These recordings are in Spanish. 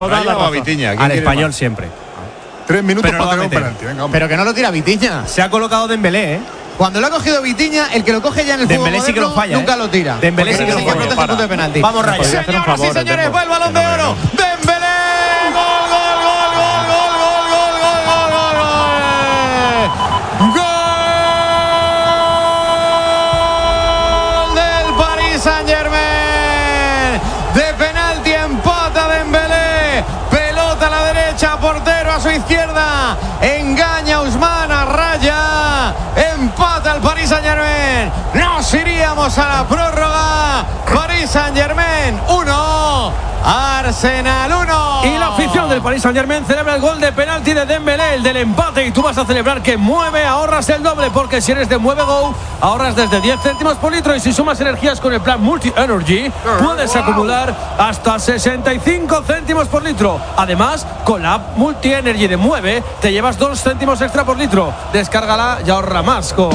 a Vitinha. Al Español siempre. 3 minutos pero para tener un penalti. Venga, pero que no lo tira Vitinha. Se ha colocado Dembélé, ¿eh? Cuando lo ha cogido Vitinha, el que lo coge ya en el juego Dembélé sí que lo falla, nunca lo tira. Dembélé sí que lo falla. Protege el punto de penalti. Vamos, Raya. Señoras y señores, va el Balón de Oro. Dembélé. Gol, gol, gol, gol, gol, gol, gol, gol, gol, gol. Gol del Paris Saint-Germain. De penalti empata Dembélé. Pelota a la derecha, portero a su izquierda. Engaña a Ousmane, a Raya. Empata el Paris Saint-Germain. Nos iríamos a la prórroga. Paris Saint-Germain 1, Arsenal 1. Y la afición del Paris Saint-Germain celebra el gol de penalti de Dembélé, el del empate. Y tú vas a celebrar que mueve, ahorras el doble. Porque si eres de Mueve Go, ahorras desde 10 céntimos por litro. Y si sumas energías con el plan Multi Energy, puedes acumular hasta 65 céntimos por litro. Además, con la app Multi Energy de Mueve, te llevas 2 céntimos extra por litro. Descárgala y ahorra más con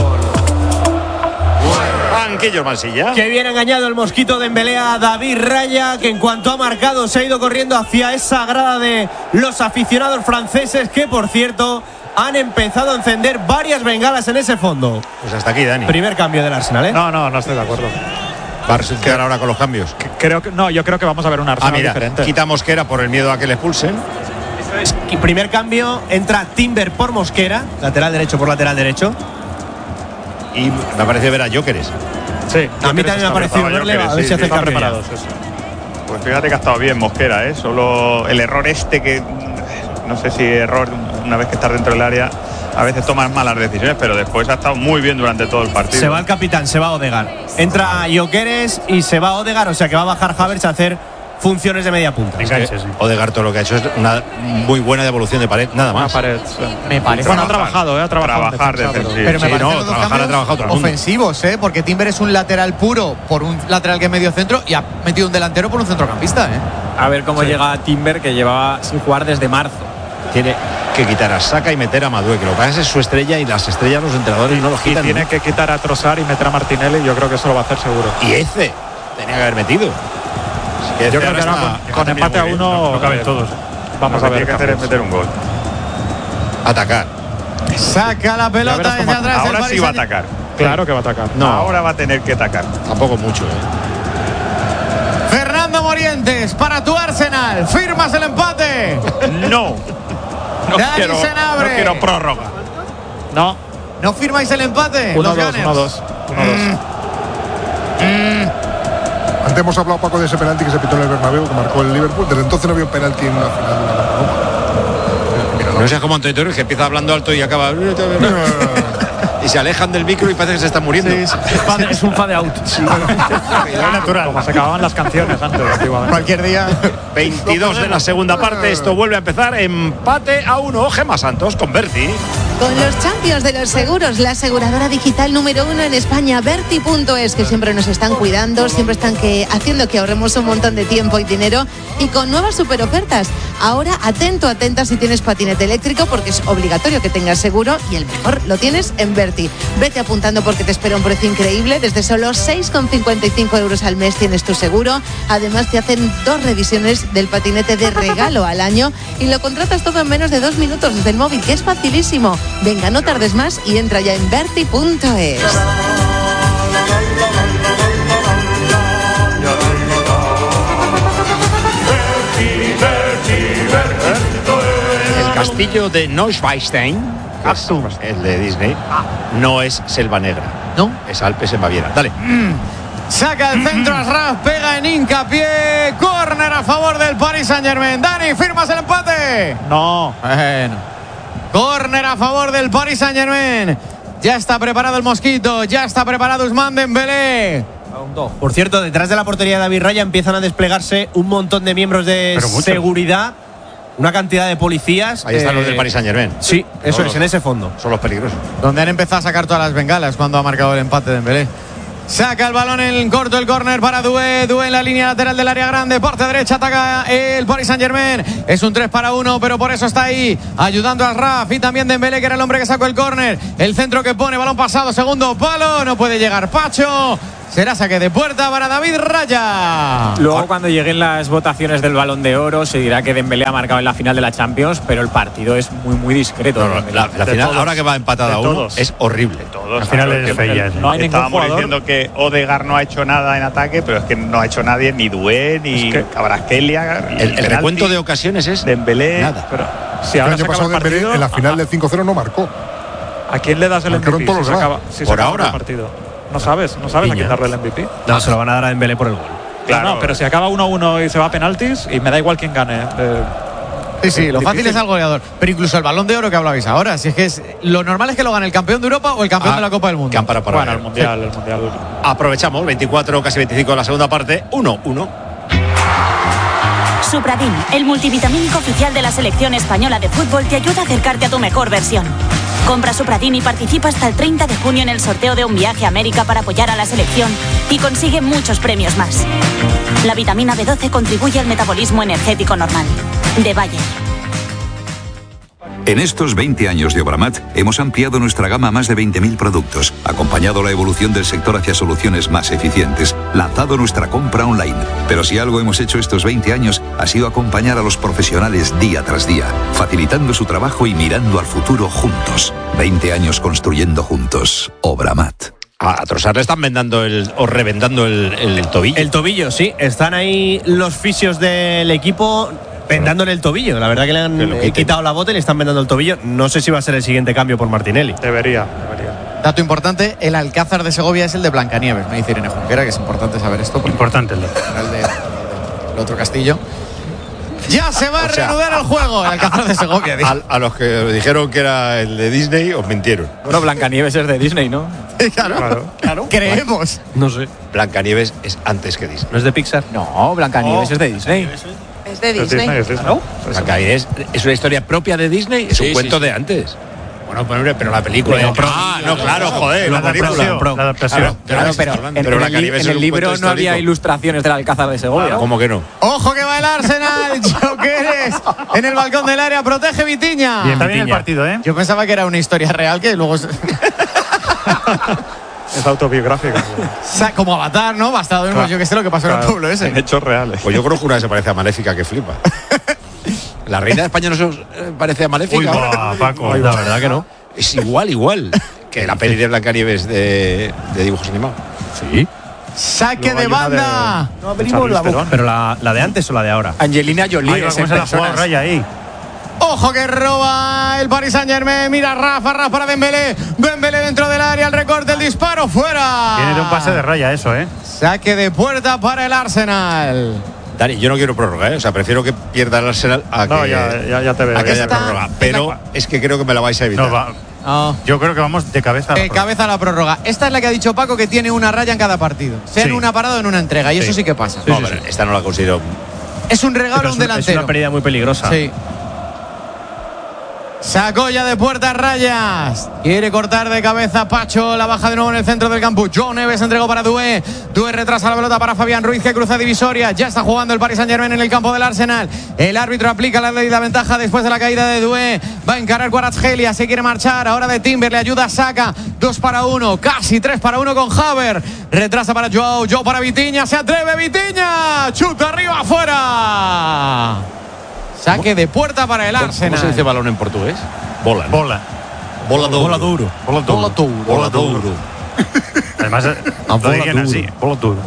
Banquillos Mansilla. Qué bien engañado el mosquito Dembélé a David Raya, que en cuanto ha marcado se ha ido corriendo hacia esa grada de los aficionados franceses, que por cierto han empezado a encender varias bengalas en ese fondo. Pues hasta aquí, Dani. Primer cambio del Arsenal, ¿eh? No estoy de acuerdo. Va a quedar ahora con los cambios. Yo creo que vamos a ver un Arsenal diferente. Quita Mosquera por el miedo a que le expulsen. Y primer cambio, entra Timber por Mosquera, lateral derecho por lateral derecho. Y me ha parecido ver a Jóqueres. Sí, a mí también me ha parecido verle, a ver si hace el cambio preparados. Pues fíjate que ha estado bien Mosquera, ¿eh? Solo el error que no sé si error una vez que estás dentro del área, a veces tomas malas decisiones, pero después ha estado muy bien durante todo el partido. Se va el capitán, se va Odegaard. Entra Jóqueres y se va Odegaard, o sea que va a bajar Havertz a hacer funciones de media punta. Odegaard todo lo que ha hecho es una muy buena devolución de Pared, nada más. Me parece. Bueno, ha trabajado trabajar defensivo. Pero me parece los dos trabajar ha trabajado todo el mundo. ofensivos, porque Timber es un lateral puro por un lateral que es medio centro y ha metido un delantero por un centrocampista, A ver cómo llega Timber, que llevaba sin jugar desde marzo. Tiene que quitar a Saka y meter a Madueke. Lo que pasa es su estrella y las estrellas los entrenadores no los quitan. Y tiene que quitar a Trossard y meter a Martinelli. Yo creo que eso lo va a hacer seguro. Y Eze tenía que haber metido. Yo creo que ahora con empate a 1 no caben todos. Vamos a ver. Lo que tiene que hacer es meter un gol. Atacar. Saca la pelota desde atrás. Ahora sí va a atacar. Claro que va a atacar. No. Ahora va a tener que atacar. Tampoco mucho, Fernando Morientes, para tu Arsenal, ¿firmas el empate? No quiero prórroga. ¿No firmáis el empate? 1-2. Antes hemos hablado, Paco, de ese penalti que se pitó en el Bernabéu, que marcó el Liverpool. Desde entonces no había un penalti en una final de la Copa. No seas como Antonio Torres, que empieza hablando alto y acaba y se alejan del micro y parece que se están muriendo. Es un fade out. Natural. Como se acababan las canciones antes, antiguamente. Cualquier día. 22 de la segunda parte. Esto vuelve a empezar. Empate a 1. Gemma Santos con Berti. Con los champions de los seguros, la aseguradora digital número 1 en España, Berti.es, que siempre nos están cuidando, siempre están haciendo que ahorremos un montón de tiempo y dinero, y con nuevas super ofertas. Ahora, atenta si tienes patinete eléctrico, porque es obligatorio que tengas seguro, y el mejor lo tienes en Berti. Vete apuntando porque te espera un precio increíble. Desde solo 6,55 euros al mes tienes tu seguro. Además, te hacen 2 revisiones del patinete de regalo al año, y lo contratas todo en menos de 2 minutos desde el móvil, que es facilísimo. Venga, no tardes más y entra ya en Berti.es. El castillo de Neuschwanstein, el de Disney, no es Selva Negra. ¿No? Es Alpes en Baviera. Dale. Saca el centro Asraf, pega en hincapié. Córner a favor del Paris Saint-Germain. Dani, ¿firmas el empate? No. Bueno. Córner a favor del Paris Saint-Germain. Ya está preparado el mosquito. Ya está preparado Ousmane Dembélé. Por cierto, detrás de la portería de David Raya empiezan a desplegarse un montón de miembros de seguridad. Una cantidad de policías. Ahí están los del Paris Saint-Germain. Sí, eso es, en ese fondo. Son los peligrosos. Donde han empezado a sacar todas las bengalas cuando ha marcado el empate Dembélé. Saca el balón en corto, el córner para Doué. Doué en la línea lateral del área grande. Parte derecha ataca el Paris Saint-Germain. Es un 3-1, pero por eso está ahí, ayudando al Raf. Y también Dembélé, que era el hombre que sacó el córner. El centro que pone, balón pasado, segundo palo. No puede llegar Pacho. Será saque de puerta para David Raya. Luego, cuando lleguen las votaciones del Balón de Oro, se dirá que Dembélé ha marcado en la final de la Champions, pero el partido es muy discreto. La final, ahora que va empatada a 1, es horrible. Todos. La final es fea. No hay ningún Estábamos jugador. diciendo que Odegaard no ha hecho nada en ataque, pero es que no ha hecho nadie, ni Doué, ni Kvaratskhelia. El recuento de ocasiones es Dembélé. nada. Pero si El ahora año se acaba pasado el partido, Dembélé en la final del 5-0 no marcó. ¿a quién le das el Marcaron MVP? todos Si se los acaba, si se Por acaba ahora. el partido. No sabes a quién darle el MVP. No, se lo van a dar a Dembélé por el gol. Claro, no, pero si acaba 1-1 y se va a penaltis, y me da igual quién gane. Sí, lo fácil difícil. es al goleador. Pero incluso el Balón de Oro que hablabais ahora, si es que lo normal es que lo gane el campeón de Europa o el campeón de la Copa del Mundo. Bueno, el Mundial. Aprovechamos, 24, casi 25 de la segunda parte, 1-1. Supradin, el multivitamínico oficial de la selección española de fútbol, te ayuda a acercarte a tu mejor versión. Compra Supradin y participa hasta el 30 de junio en el sorteo de un viaje a América para apoyar a la selección y consigue muchos premios más. La vitamina B12 contribuye al metabolismo energético normal. De Bayer. En estos 20 años de Obramat hemos ampliado nuestra gama a más de 20.000 productos, acompañado la evolución del sector hacia soluciones más eficientes, lanzado nuestra compra online. Pero si algo hemos hecho estos 20 años ha sido acompañar a los profesionales día tras día, facilitando su trabajo y mirando al futuro juntos. 20 años construyendo juntos. Obramat. A Trossard le están vendando o revendando el tobillo. El tobillo, sí. Están ahí los fisios del equipo vendándole el tobillo. La verdad que le han quitado la bota y le están vendando el tobillo. No sé si va a ser el siguiente cambio por Martinelli. Debería. Dato importante, el Alcázar de Segovia es el de Blancanieves, me dice Irene Junquera, que es importante saber esto. Importante el el otro castillo. Ya se va a reanudar el juego, el Alcázar de Segovia. A los que dijeron que era el de Disney, os mintieron. Bueno, Blancanieves es de Disney, ¿no? Claro. Creemos. No sé. Blancanieves es antes que Disney. ¿No es de Pixar? No, Blancanieves es de Disney. Es de Disney. ¿No? Blancanieves es una historia propia de Disney, es un cuento de antes. Bueno, pero la película. No, claro, joder. La adaptación. Claro, pero en el libro no había ilustraciones del Alcázar de Segovia. ¿Cómo que no? Ojo que va el Arsenal, Jokeres en el balcón del área, protege Vitinha. Bien, está bien el partido, ¿eh? Yo pensaba que era una historia real que luego es autobiográfica. Como Avatar, ¿no? Basado en yo que sé lo que pasó en el pueblo ese. En hechos reales. Pues yo creo que una se parece a Maléfica que flipa. ¿La reina de España no se parece a Maléfica? Uy, Paco. La verdad que no. Es igual que la peli de Blancanieves de dibujos animados. Sí. Saque de banda. No abrimos la boca. Pero la de antes o la de ahora. Angelina Jolie. Ahí va, ¿cómo se la juega Raya ahí? Ojo que roba el Paris Saint-Germain. Mira Rafa para Dembélé. Dembélé dentro del área, el recorte, el disparo, fuera. Viene de un pase de Raya eso, ¿eh? Saque de puerta para el Arsenal. Dani, yo no quiero prórroga, ¿eh? O sea, prefiero que pierda el Arsenal a que, ya te veo. a que haya prórroga. Pero es que creo que me la vais a evitar. Yo creo que vamos de cabeza a la prórroga. Cabeza a la prórroga. Esta es la que ha dicho Paco, que tiene una raya en cada partido. Sea en una parada o en una entrega. Y eso sí que pasa. Pero esta no la considero. Es un regalo a un delantero. Es una pérdida muy peligrosa. Sí. Sacó ya de puerta Rayas. Quiere cortar de cabeza Pacho. La baja de nuevo en el centro del campo. John Neves entregó para Doué. Doué retrasa la pelota para Fabián Ruiz, que cruza divisoria. Ya está jugando el Paris Saint-Germain en el campo del Arsenal. El árbitro aplica la ley de la ventaja después de la caída de Doué. Va a encarar Kvaratskhelia. Se quiere marchar. Ahora de Timber. Le ayuda Saka. 2-1. Casi 3-1 con Haver. Retrasa para Joao. Joao para Vitinha. Se atreve Vitinha. Chuta arriba, afuera. Saque de puerta para el Arsenal. ¿Cómo se dice balón en portugués? Bola. Bola. Bola duro. Bola duro. Además, lo dirían así. Bola duro.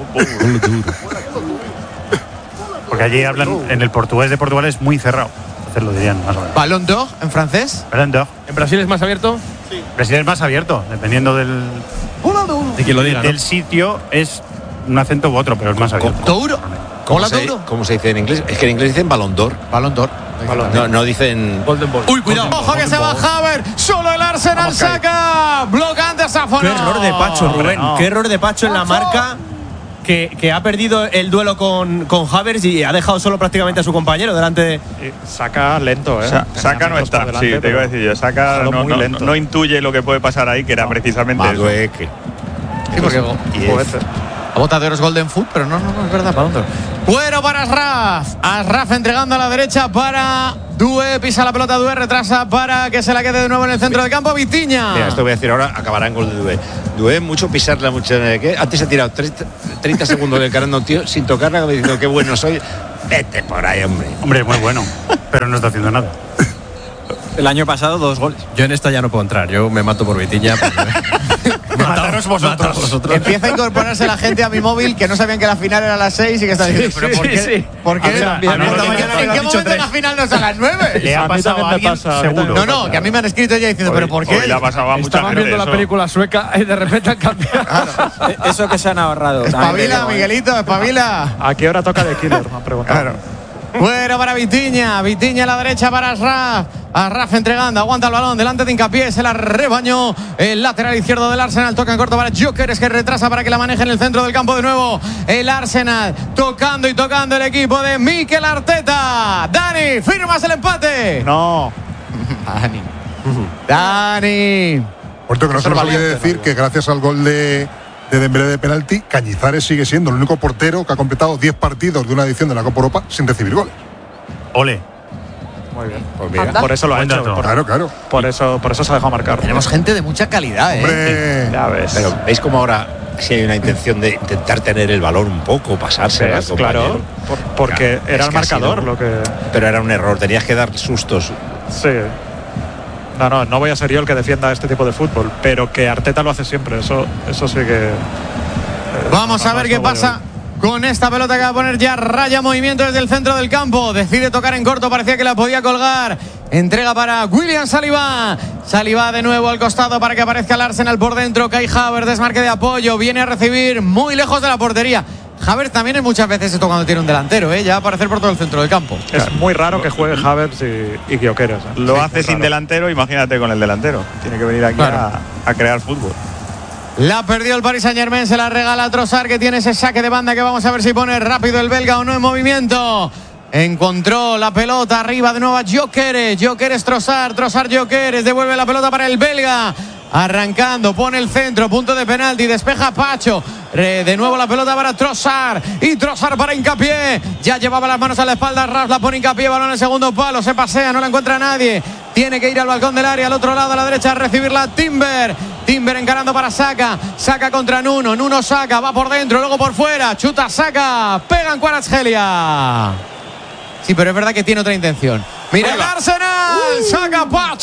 Porque allí hablan, en el portugués de Portugal es muy cerrado. Entonces lo dirían más o menos. Ballon d'Or en francés. Ballon d'Or. ¿En Brasil es más abierto? Sí. Brasil es más abierto, dependiendo del. De quien lo diga. Del sitio es un acento u otro, pero es más abierto. Douro. ¿Cómo se dice en inglés? Es que en inglés dicen Ballon d'Or. Ballon d'Or. No dicen Golden Ball. Uy, cuidado. Ojo que se va Haver. Solo el Arsenal saca. Bloca antes a Fono. Qué error de Pacho, Rubén. Qué error de Pacho en la marca. Que ha perdido el duelo con Havertz y ha dejado solo prácticamente a su compañero delante de. Saca lento, ¿eh? Saca no está. Sí, te iba a decir yo. Saca no intuye lo que puede pasar ahí, que era precisamente eso. Sí, porque bota de oro es Golden Foot, pero no es verdad, Ballon d'Or. Cuero para Ashraf. Ashraf entregando a la derecha para Due. Pisa la pelota Due, retrasa para que se la quede de nuevo en el centro del campo Vitinha. Mira, esto voy a decir ahora, acabará en gol de Due. Due, mucho pisarla, mucho. ¿Qué? Antes se ha tirado 30 segundos encarando a un tío sin tocarla, diciendo qué bueno soy. Vete por ahí, hombre. Hombre, muy bueno, pero no está haciendo nada. El año pasado 2 goles. Yo en esta ya no puedo entrar, yo me mato por Vitinha. Mataros vosotros. Empieza a incorporarse la gente a mi móvil que no sabían que la final era a las 6 y que están diciendo, ¿pero por qué? Sí. ¿Por qué? ¿En qué momento la final no es a las 9? Le ha pasado a alguien, seguro. No, que a mí me han escrito ya diciendo, ¿pero por qué? Le ha pasado a mucha Estaban gente viendo eso. la película sueca y de repente han cambiado. Eso que se han ahorrado. Espabila, Miguelito, espabila. ¿A qué hora toca de Killer? Me han preguntado. Claro. Fuera para Vitinha. Vitinha a la derecha para Ashraf. Ashraf entregando, aguanta el balón delante de Hincapié, se la rebañó el lateral izquierdo del Arsenal. Toca en corto para Gyökeres, que retrasa para que la maneje en el centro del campo de nuevo. El Arsenal tocando el equipo de Mikel Arteta. Dani, ¿firmas el empate? No. Dani. Por cierto, que no se nos olvide decir que gracias al gol de Dembélé de penalti, Cañizares sigue siendo el único portero que ha completado 10 partidos de una edición de la Copa Europa sin recibir goles. Ole. Muy bien. Pues mira, Por eso lo ha Buen hecho. dato. Claro. Por eso se ha dejado marcar. Tenemos gente de mucha calidad, Hombre. Ya ves. pero ¿veis cómo ahora sí hay una intención de intentar tener el balón un poco, pasarse al Claro, compañero? porque Claro, era es el que ha sido- marcador lo que... Pero era un error, tenías que dar sustos. Sí. No voy a ser yo el que defienda este tipo de fútbol, pero que Arteta lo hace siempre, eso sí que... Vamos a ver qué pasa con esta pelota que va a poner ya Raya. Movimiento desde el centro del campo. Decide tocar en corto, parecía que la podía colgar. Entrega para William Saliba. Saliba de nuevo al costado para que aparezca el Arsenal por dentro. Kai Havertz, desmarque de apoyo. Viene a recibir muy lejos de la portería. Havertz también es muchas veces esto cuando tiene un delantero, ya va a aparecer por todo el centro del campo. Es muy raro que juegue Havertz y Gyökeres. Lo hace sin delantero, imagínate con el delantero. Tiene que venir aquí a crear fútbol. La perdió el Paris Saint-Germain, se la regala a Trossard, que tiene ese saque de banda que vamos a ver si pone rápido el belga o no en movimiento. Encontró la pelota arriba de nuevo a Gyökeres, Trossard, Gyökeres, devuelve la pelota para el belga. Arrancando, pone el centro, punto de penalti, despeja Pacho. De nuevo la pelota para Trossard. Y Trossard para Hincapié. Ya llevaba las manos a la espalda, Ras la pone Hincapié, balón en el segundo palo, se pasea, no la encuentra nadie. Tiene que ir al balcón del área, al otro lado a la derecha a recibirla Timber. Timber encarando para Saka. Saka contra Nuno. Nuno Saka, va por dentro, luego por fuera. Chuta Saka. Pega en Kvaratskhelia. Sí, pero es verdad que tiene otra intención. Mira el Arsenal. Saka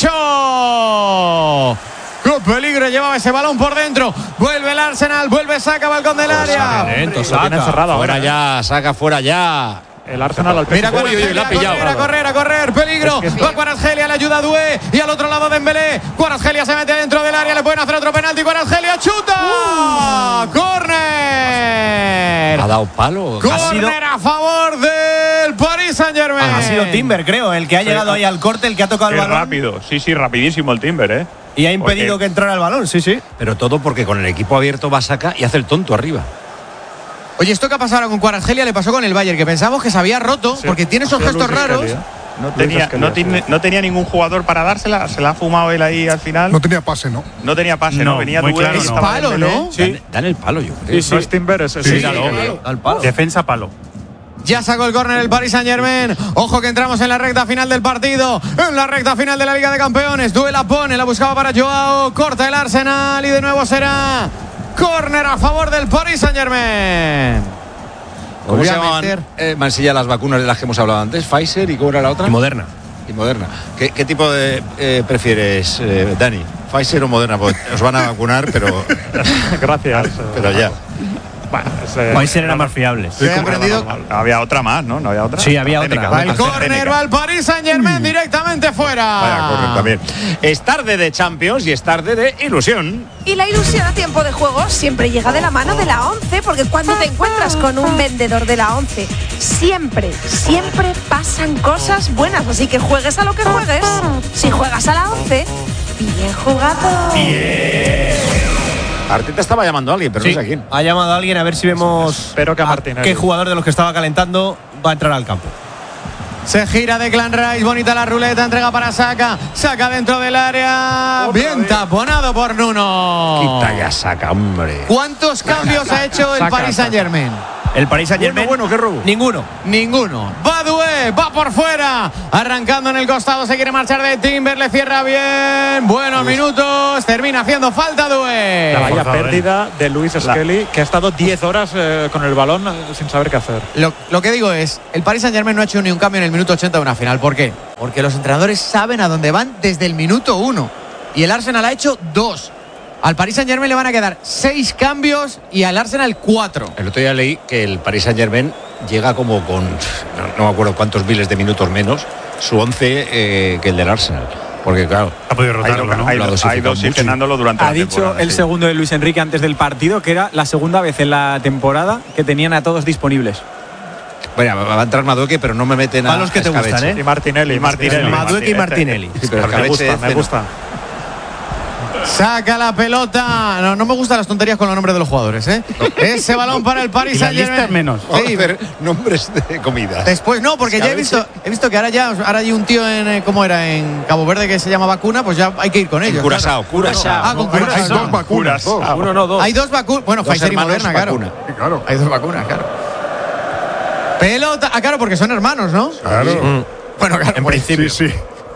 Pacho. ¡Qué peligro! Llevaba ese balón por dentro. Vuelve el Arsenal, vuelve Saka, balcón del área. Lo tiene cerrado Fuera ahora. ya, Saka fuera ya. El Arsenal al Mira, la ha pillado. a correr, peligro. Va Kvaratskhelia, le ayuda a Due. Y al otro lado Dembélé. Kvaratskhelia se mete dentro del área, le pueden hacer otro penalti. Kvaratskhelia chuta. ¡Córner! ¿Ha dado palo? ¡Córner a favor del Paris Saint-Germain! Ha sido Timber, creo, el que ha llegado ahí al corte, el que ha tocado el Qué balón. rápido. Sí, rapidísimo el Timber, Y ha impedido Porque- que entrara el balón, sí. Pero todo porque con el equipo abierto va Saka y hace el tonto arriba. Oye, esto que ha pasado ahora con Kvaratskhelia le pasó con el Bayern, que pensamos que se había roto porque tiene esos gestos raros. No tenía ningún jugador para dársela, se la ha fumado él ahí al final. No tenía pase, ¿no? No tenía pase, No, ¿no? Venía muy Due, claro, estaba no. Palo, Dembélé. ¿no? Sí. Dan el palo, yo creo. No es Timber, es Al palo. Defensa palo. Ya sacó el córner el Paris Saint-Germain. Ojo que entramos en la recta final del partido. En la recta final de la Liga de Campeones. Due la pone, la buscaba para Joao. Corta el Arsenal y de nuevo será córner a favor del Paris Saint-Germain. ¿Cómo se Obviamente. llaman, Mansilla, las vacunas de las que hemos hablado antes? Pfizer y ¿cómo era la otra? Y Moderna. Y Moderna. ¿Qué tipo de prefieres, Dani? ¿Pfizer o Moderna? Pues os van a vacunar, pero Gracias. pero ya. Bueno, Pfizer era más fiable. Se ha aprendido. Había otra más, ¿no? ¿No había otra? Sí, había AstraZeneca, otra. Va el AstraZeneca. córner, va el Paris Saint-Germain directamente fuera. Vaya, corre también. Es tarde de Champions y es tarde de ilusión. Y la ilusión a tiempo de juego siempre llega de la mano de la 11, porque cuando te encuentras con un vendedor de la 11, siempre pasan cosas buenas. Así que juegues a lo que juegues, si juegas a la 11, bien jugado. Arteta estaba llamando a alguien, pero Sí, no sé a quién. ha llamado a alguien a ver si vemos Espero que a Martinelli. qué jugador de los que estaba calentando va a entrar al campo. Se gira Declan Rice, bonita la ruleta, entrega para Saka. Saka dentro del área. Bien taponado por Nuno. Quita ya Saka, hombre. ¿Cuántos cambios ha hecho el Paris Saint-Germain? El Paris Saint-Germain. Bueno, qué robo. Ninguno. Badoué va por fuera. Arrancando en el costado. Se quiere marchar de Timber. Le cierra bien. Buenos minutos. Termina haciendo falta Doué. La vaya pérdida de Luis Skelly, que ha estado 10 horas con el balón sin saber qué hacer. Lo que digo es, el Paris Saint-Germain no ha hecho ni un cambio en el minuto 80 de una final. ¿Por qué? Porque los entrenadores saben a dónde van desde el minuto 1. Y el Arsenal ha hecho 2. Al Paris Saint-Germain le van a quedar 6 cambios y al Arsenal 4. El otro día leí que el Paris Saint-Germain llega como con, no me acuerdo cuántos miles de minutos menos, su 11 que el del Arsenal. Porque claro, ha podido rotarlo, ¿no? Ha ido oxigenándolo durante la temporada. Ha dicho el segundo de Luis Enrique antes del partido que era la segunda vez en la temporada que tenían a todos disponibles. Bueno, va a entrar Madueque, pero no me meten a los que te gustan, ¿eh? Y Martinelli. Madueque y Martinelli. Sí, pero me gusta. Saca la pelota. No me gustan las tonterías con los nombres de los jugadores, ¿eh? Ese balón para el Paris Saint-Germain. menos. Sí, nombres de comida. Después no, porque ya he visto que ahora hay un tío en ¿cómo era? En Cabo Verde que se llama Vacuna, pues ya hay que ir con ellos. Curazao. Con Curazao. Hay 2 vacunas. Uno, no, 2. Hay 2 vacunas. Bueno, Pfizer y Moderna, claro. Hay 2 vacunas, claro. Pelota. Claro, porque son hermanos, ¿no? Claro. Bueno, claro. En principio. Sí.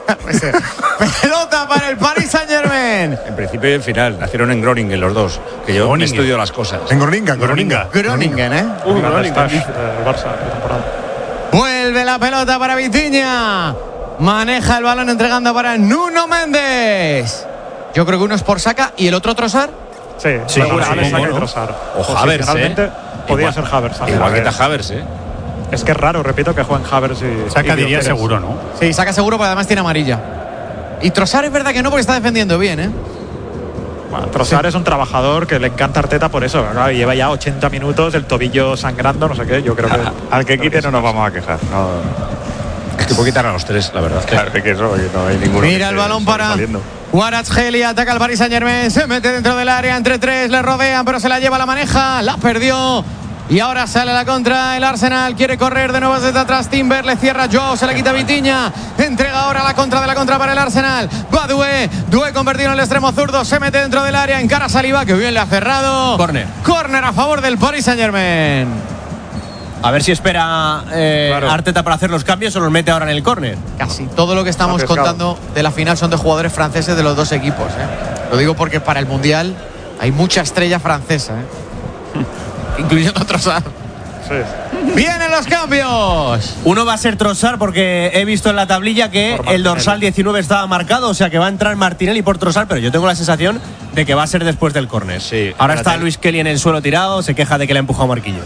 Pelota para el Paris Saint-Germain. En principio y en final. Nacieron en Groningen los dos. Que yo me estudio las cosas. En Groningen, Groningen, ¿eh? El Barça de temporada. Vuelve la pelota para Vitinha. Maneja el balón entregando para Nuno Méndez. Yo creo que uno es por Saka y el otro Trossard. Sí, seguramente Saka y Trossard. O Havertz, podía ser Havertz. Igual que está Havertz, Es que es raro, repito, que jueguen Havertz y Saka diría seguro, ¿no? Sí, Saka seguro, porque además tiene amarilla. Y Trossard es verdad que no, porque está defendiendo bien, ¿eh? Bueno, Trossard es un trabajador que le encanta a Arteta por eso. Claro, lleva ya 80 minutos, el tobillo sangrando, no sé qué. Yo creo que al que quite no nos vamos a quejar. No. Es que puedo quitar a los 3, la verdad. Claro, es que eso no hay ninguno. Mira el balón para Kvaratskhelia, ataca al Paris Saint-Germain, se mete dentro del área, entre 3, le rodean, pero se la lleva, la maneja, la perdió. Y ahora sale la contra el Arsenal. Quiere correr de nuevo desde atrás. Timber le cierra Joao. Se la quita Vitinha. Entrega ahora la contra de la contra para el Arsenal. Va Doué. Doué convertido en el extremo zurdo. Se mete dentro del área. Encara Saliba. Que bien le ha cerrado. Corner a favor del Paris Saint-Germain. A ver si espera Arteta para hacer los cambios o los mete ahora en el córner. Casi todo lo que estamos contando de la final son de jugadores franceses de los dos equipos, ¿eh? Lo digo porque para el Mundial hay mucha estrella francesa, ¿eh? Incluyendo Trossard. Sí. ¡Vienen los cambios! Uno va a ser Trossard porque he visto en la tablilla que el dorsal 19 estaba marcado, o sea que va a entrar Martinelli por Trossard, pero yo tengo la sensación de que va a ser después del córner. Sí, ahora está Luis Kelly en el suelo tirado, se queja de que le ha empujado Marquinhos.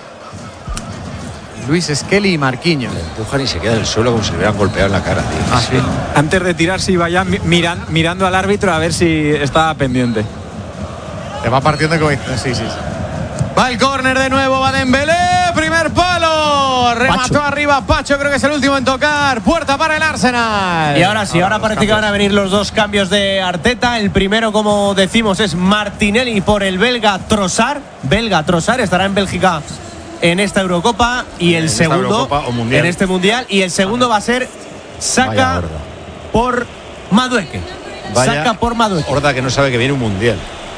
Luis Skelly y Marquinhos. Le empujan y se queda en el suelo como si le hubieran golpeado en la cara, tío. Ah, sí. Antes de tirarse iba ya mirando al árbitro a ver si estaba pendiente. Te va partiendo como... Sí. Va el córner de nuevo, va Dembélé, primer palo, remató arriba Pacho, creo que es el último en tocar, puerta para el Arsenal. Y ahora sí, ahora parece que van a venir los dos cambios de Arteta. El primero, como decimos, es Martinelli por el belga Trossard. Estará en Bélgica en esta Eurocopa y el segundo en este Mundial, y el segundo va a ser Saka por Madueke. Saka por Madueke. Horda que no sabe que viene un Mundial.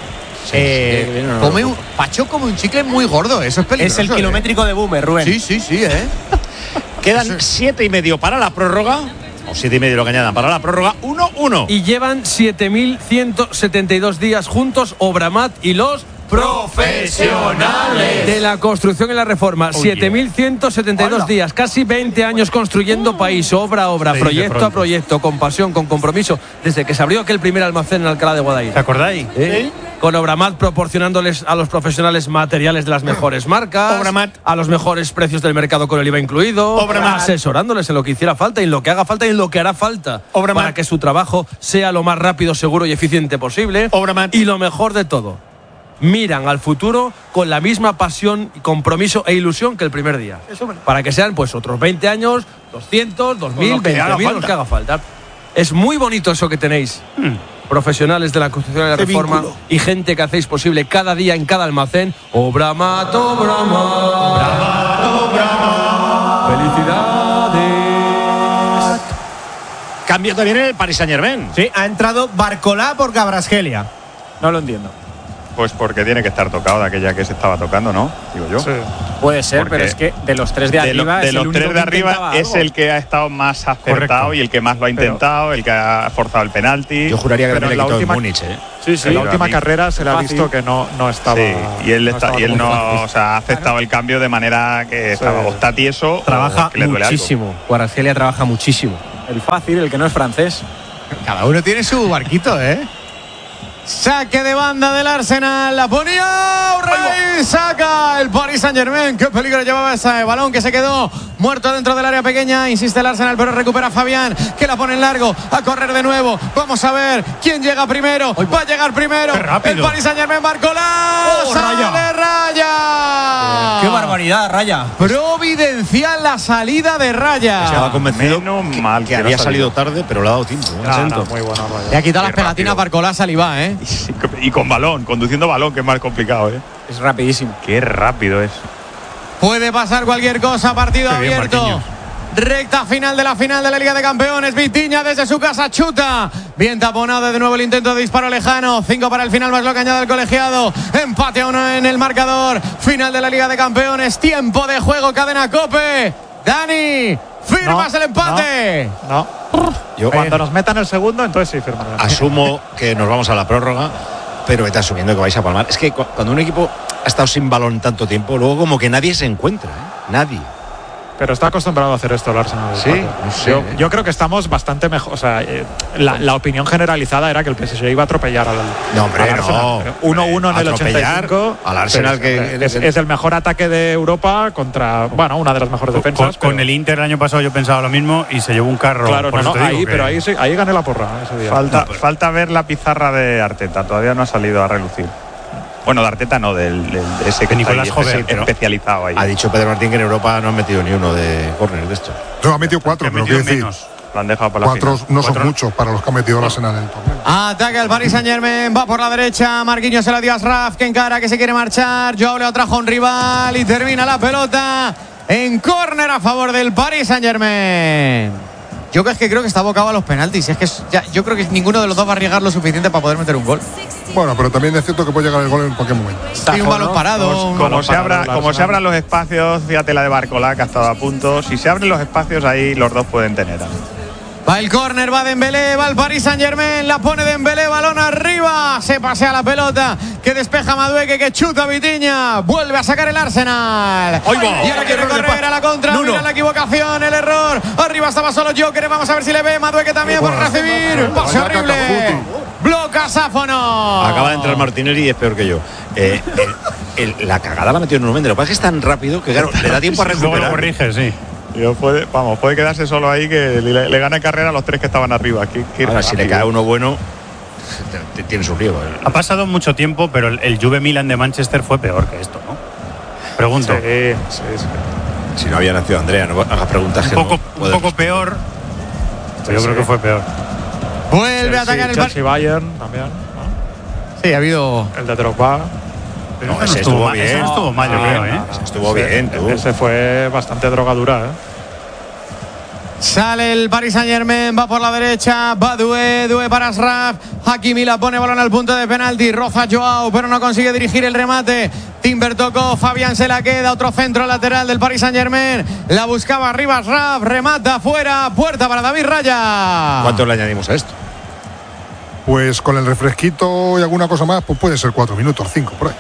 Pacho come un chicle muy gordo, eso es peligroso. Es el kilométrico de Boomer, Rubén. Sí, Quedan 7,5 para la prórroga. O 7,5 lo que añadan para la prórroga. 1-1. Y llevan 7.172 días juntos Obramat y los profesionales de la construcción y la reforma. 7.172 días, casi 20 años construyendo país, obra a obra, proyecto a proyecto, con pasión, con compromiso, desde que se abrió aquel primer almacén en Alcalá de Guadaira. ¿Te acordáis? ¿Sí? Con Obramat proporcionándoles a los profesionales materiales de las mejores marcas, Obramat, a los mejores precios del mercado con el IVA incluido, asesorándoles en lo que hiciera falta y en lo que haga falta y en lo que hará falta para que su trabajo sea lo más rápido, seguro y eficiente posible. Obramat. Y lo mejor de todo, miran al futuro con la misma pasión, compromiso e ilusión que el primer día. Para que sean pues otros 20 años, 200, 2000, 20.000, los que haga falta. Es muy bonito eso que tenéis. Profesionales de la construcción y la reforma y gente que hacéis posible cada día en cada almacén. Obramat, Obramat. Felicidades. cambio también en el Paris Saint-Germain. Sí, ha entrado Barcolá por Kvaratskhelia. No lo entiendo. Pues porque tiene que estar tocado de aquella que se estaba tocando, ¿no? Digo yo. Sí. Puede ser, Porque pero es que de los tres de arriba de es los el tres único de que intentaba arriba es algo. el que ha estado más acertado. Correcto. Y el que más lo ha intentado, el que ha forzado el penalti. Yo juraría que Pero también en le la quitó última- en Múnich, ¿eh? Sí, sí. En la Pero última a mí- carrera se le ha fácil. visto que no estaba. Sí, y él, no estaba y él como no, fácil. o sea, ha aceptado el cambio de manera que estaba, o está tieso o Trabaja que le duele algo. muchísimo. Kvaratskhelia trabaja muchísimo. El fácil, el que no es francés. Cada uno tiene su barquito, ¿eh? Saque de banda del Arsenal, la ponía Rey, saca el Paris Saint-Germain. Qué peligro llevaba ese balón que se quedó muerto dentro del área pequeña. Insiste el Arsenal, pero recupera Fabián, que la pone en largo, a correr de nuevo. Vamos a ver quién llega primero. Va a llegar primero el Paris Saint-Germain. Barcolá, sale Raya. ¡Qué barbaridad, Raya! Providencial la salida de Raya. Estaba convencido Menos mal que no había ha salido tarde, pero le ha dado tiempo. Un No, acento. no, muy bueno, Raya. Le ha quitado Qué las pegatinas rápido. Barcolá, Salivá, ¿eh? Y con balón, conduciendo balón, que es más complicado, ¿eh? Es rapidísimo. Qué rápido es. Puede pasar cualquier cosa, partido Qué bien, abierto. Marquinhos. Recta final de la Liga de Campeones. Vitinha desde su casa chuta. Bien taponado de nuevo el intento de disparo lejano. 5 para el final, más lo que añade el colegiado. Empate a 1 en el marcador. Final de la Liga de Campeones. Tiempo de juego, cadena COPE. Dani, ¿firmas No, el empate? No. Yo Cuando nos metan el segundo, entonces sí firmarán. asumo que nos vamos a la prórroga, pero vete asumiendo que vais a palmar. Es que cuando un equipo ha estado sin balón tanto tiempo, luego como que nadie se encuentra, ¿eh? Nadie. Pero está acostumbrado a hacer esto el Arsenal. Sí, no sé. Yo creo que estamos bastante mejor. O sea, la opinión generalizada era que el PSG iba a atropellar al No, hombre, al Arsenal. no. 1-1 en el Atropellar 85. al Arsenal, que es el mejor ataque de Europa contra, bueno, una de las mejores defensas. Con pero- el Inter el año pasado yo pensaba lo mismo y se llevó un carro. Claro, Por no, eso no, te digo ahí, que- pero ahí sí, ahí gané la porra ese día. Falta ver la pizarra de Arteta. Todavía no ha salido a relucir. Bueno, de Arteta no, de ese que Nicolás está ahí Jover, pero- especializado ahí. Ha dicho Pedro Martín que en Europa no han metido ni uno de córner de estos. No, ha metido 4, Ha pero metido quiero decir, menos. Lo han dejado para la 4 final. no son muchos para los que ha metido el Arsenal en el torneo. Ataca el Paris Saint-Germain, va por la derecha. Marquinhos se la dio a Ashraf, que encara, que se quiere marchar. Joao le atrajo a un rival y termina la pelota en córner a favor del Paris Saint-Germain. Yo es que creo que está abocado a los penaltis. Es que yo creo que ninguno de los dos va a arriesgar lo suficiente para poder meter un gol. Bueno, pero también es cierto que puede llegar el gol en cualquier momento. Tiene un balón parado. Como se abran los espacios, fíjate la de Barcolá, que ha estado a punto. Si se abren los espacios, ahí los dos pueden tener. Va el córner, va Dembélé, va el Paris Saint-Germain, la pone Dembélé, balón arriba, se pasea la pelota, que despeja Madueque, que chuta Vitinha, vuelve a sacar el Arsenal. Y ahora quiere correr a la contra, mira la equivocación, el error, arriba estaba solo Joker, vamos a ver si le ve, Madueque también por recibir, pase horrible, bloca Sáfono. Acaba de entrar Martinelli y es peor que yo. La cagada la metió en un momento, lo que pasa es que es tan rápido que claro, le da tiempo a Luego lo recuperar. corrige, sí. Puede quedarse solo ahí, que le gana en carrera a los tres que estaban arriba. Ahora, si le cae uno bueno, tiene su riesgo. Ha pasado mucho tiempo, pero el Juve Milan de Manchester fue peor que esto, ¿no? Pregunto. Si no había nacido Andrea, no hagas preguntas que Un poco, no un poco peor, pero yo creo que fue peor. Vuelve a atacar el Paris. Chelsea Bayern también, ¿no? Sí, ha habido el de Drogba. Pero ese estuvo bien. Ese no estuvo mal, yo creo, ¿eh? Estuvo bien, tú. Ese fue bastante drogadura, ¿eh? Sale el Paris Saint-Germain, va por la derecha, va Doué para Ashraf, Hakimi la pone, balón al punto de penalti, roza Joao, pero no consigue dirigir el remate. Timber tocó, Fabián se la queda, otro centro lateral del Paris Saint-Germain, la buscaba arriba Ashraf, remata fuera, puerta para David Raya. ¿Cuánto le añadimos a esto? Pues con el refresquito y alguna cosa más, pues puede ser 4 minutos, 5 por ahí.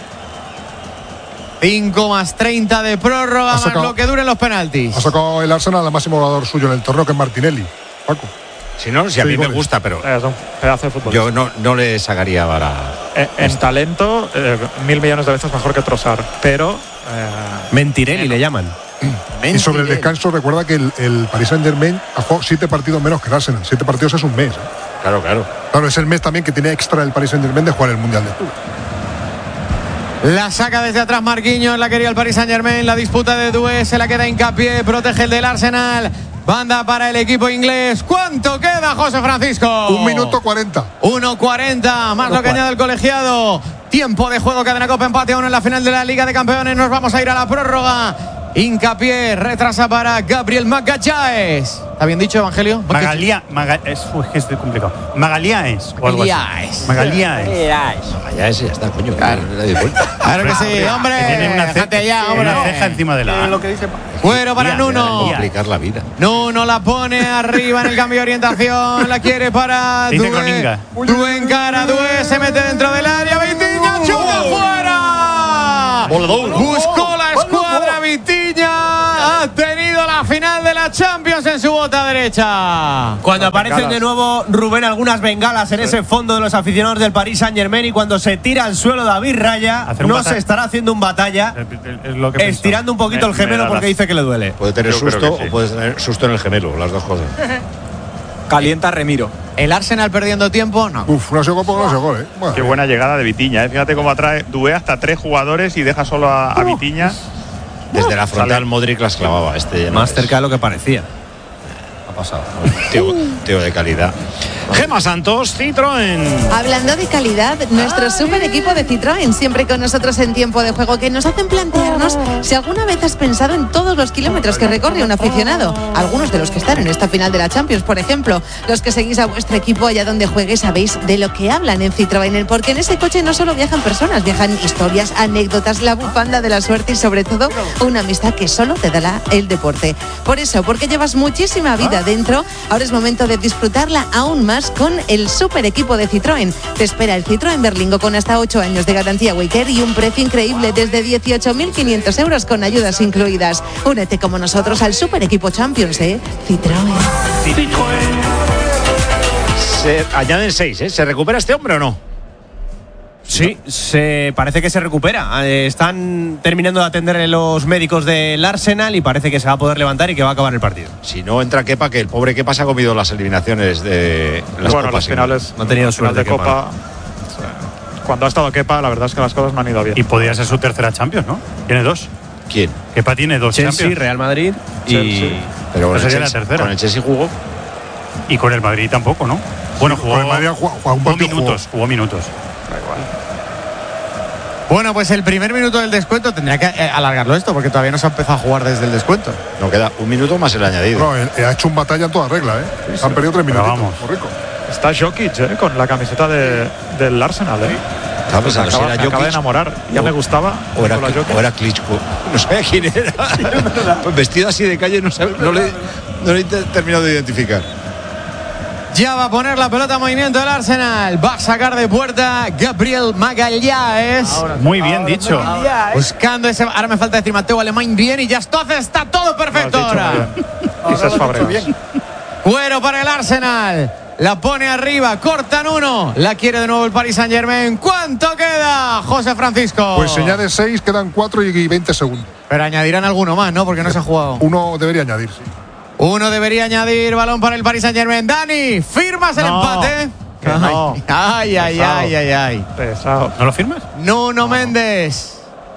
5 más 30 de prórroga, más lo que duren los penaltis. Ha sacado el Arsenal al máximo goleador suyo en el torneo, que es Martinelli. Paco. Si no, si a mí me gusta, pero Es un pedazo de fútbol. yo no le sacaría para. En talento, 1.000 millones de veces mejor que Trossard, pero Mentirelli le llaman. Y sobre el descanso, recuerda que el Paris Saint-Germain ha jugado 7 partidos menos que el Arsenal. 7 partidos es un mes. Claro. Claro, es el mes también que tiene extra el Paris Saint-Germain de jugar el Mundial de Clubes. La saca desde atrás Marquinhos, la quería el Paris Saint-Germain, la disputa de Doué, se la queda Hincapié, protege el del Arsenal. Banda para el equipo inglés. ¿Cuánto queda, José Francisco? 1 minuto 40. 1:40, más lo que añade el colegiado. Tiempo de juego, cadena COPE, empate a 1 en la final de la Liga de Campeones. Nos vamos a ir a la prórroga. Hincapié, retrasa para Gabriel Magallanes. ¿Está bien dicho, Evangelio? Es complicado. Magallanes. o algo así. Magallanes. Magallanes, ya está, coño. Claro que sí, hombre. Que tiene una déjate ya, hombre. Una ceja encima de la. Fuera para Nuno. Complicar la vida. Nuno la pone arriba en el cambio de orientación. La quiere para Dice Doué. Groninga. Doué encara, Doué se mete dentro del área. Vitinha, chuta fuera. Buscó la escuadra Vitinha. Ha tenido la final de la Champions en su bota derecha. Cuando aparecen de nuevo, Rubén, algunas bengalas en ese fondo de los aficionados del Paris Saint-Germain, y cuando se tira al suelo David Raya, no se estará haciendo un batalla, Es lo que estirando un poquito el gemelo porque dice que le duele. Puede tener Yo creo susto que sí. o puede tener susto en el gemelo, las dos cosas. Calienta Remiro. El Arsenal perdiendo tiempo, no. Uf, no ha sido gol porque no ha sido gol, ¿eh? Bueno, Qué buena llegada de Vitinha, ¿eh? Fíjate cómo atrae Doué hasta 3 jugadores y deja solo a Vitinha. Desde la frontal Modric las clavaba. Más cerca de lo que parecía. Ha pasado. Tío de calidad. Gema Santos, Citroën. Hablando de calidad, nuestro super equipo de Citroën, siempre con nosotros en tiempo de juego, que nos hacen plantearnos si alguna vez has pensado en todos los kilómetros que recorre un aficionado. Algunos de los que están en esta final de la Champions, por ejemplo. Los que seguís a vuestro equipo allá donde juegue, sabéis de lo que hablan en Citroën, porque en ese coche no solo viajan personas, viajan historias, anécdotas, la bufanda de la suerte y sobre todo una amistad que solo te dará el deporte. Por eso, porque llevas muchísima vida dentro, ahora es momento de disfrutarla aún más con el super equipo de Citroën. Te espera el Citroën Berlingo con hasta 8 años de garantía Waycare y un precio increíble desde 18.500 euros con ayudas incluidas. Únete como nosotros al super equipo Champions, Citroën. Se añaden 6, ¿eh? ¿Se recupera este hombre o no? Sí, parece que se recupera. Están terminando de atender los médicos del Arsenal y parece que se va a poder levantar y que va a acabar el partido. Si no entra Kepa, que el pobre Kepa se ha comido las eliminaciones de las Bueno, copas. las finales. No ha tenido las finales de suerte, Copa. Cuando ha estado Kepa, la verdad es que las cosas no han ido bien. Y podría ser su tercera Champions, ¿no? Tiene 2. ¿Quién? Kepa tiene 2 Chelsea, Champions. Real Madrid y… Pero con Esa el, sería la Chelsea, tercera. con el Chelsea jugó. Y con el Madrid tampoco, ¿no? Bueno, jugó, con el Madrid jugó un jugó partido, jugó minutos. Da igual. Bueno, pues el primer minuto del descuento tendría que alargarlo esto, porque todavía no se ha empezado a jugar desde el descuento. No queda un minuto más el añadido. No, ha hecho un batalla en toda regla, ¿eh? Han perdido 3 Pero minutitos. vamos. Muy rico. Está Jokic, con la camiseta del Arsenal, Estaba pensando si Me era acaba de Jokic enamorar. Ya me gustaba. o era, Nicola Jokic. o era Klitschko. No sabía quién era. Pues vestido así de calle, no le he terminado de identificar. Ya va a poner la pelota en movimiento el Arsenal. Va a sacar de puerta Gabriel Magallanes. Muy bien dicho. Buscando ese… Ahora me falta decir Mateo Alemán bien y ya está todo perfecto Lo has dicho ahora. muy bien. Quizás Fabregas. Cuero para el Arsenal. La pone arriba, cortan uno. La quiere de nuevo el Paris Saint-Germain. ¿Cuánto queda, José Francisco? Pues señale 6, quedan 4 y 20 segundos. Pero añadirán alguno más, ¿no? Porque no se ha jugado. Uno debería añadir, sí. Uno debería añadir. Balón para el Paris Saint-Germain. Dani, ¿firmas el empate? Que no. Ay. Pesado. ¿No lo firmas? Nuno Méndez.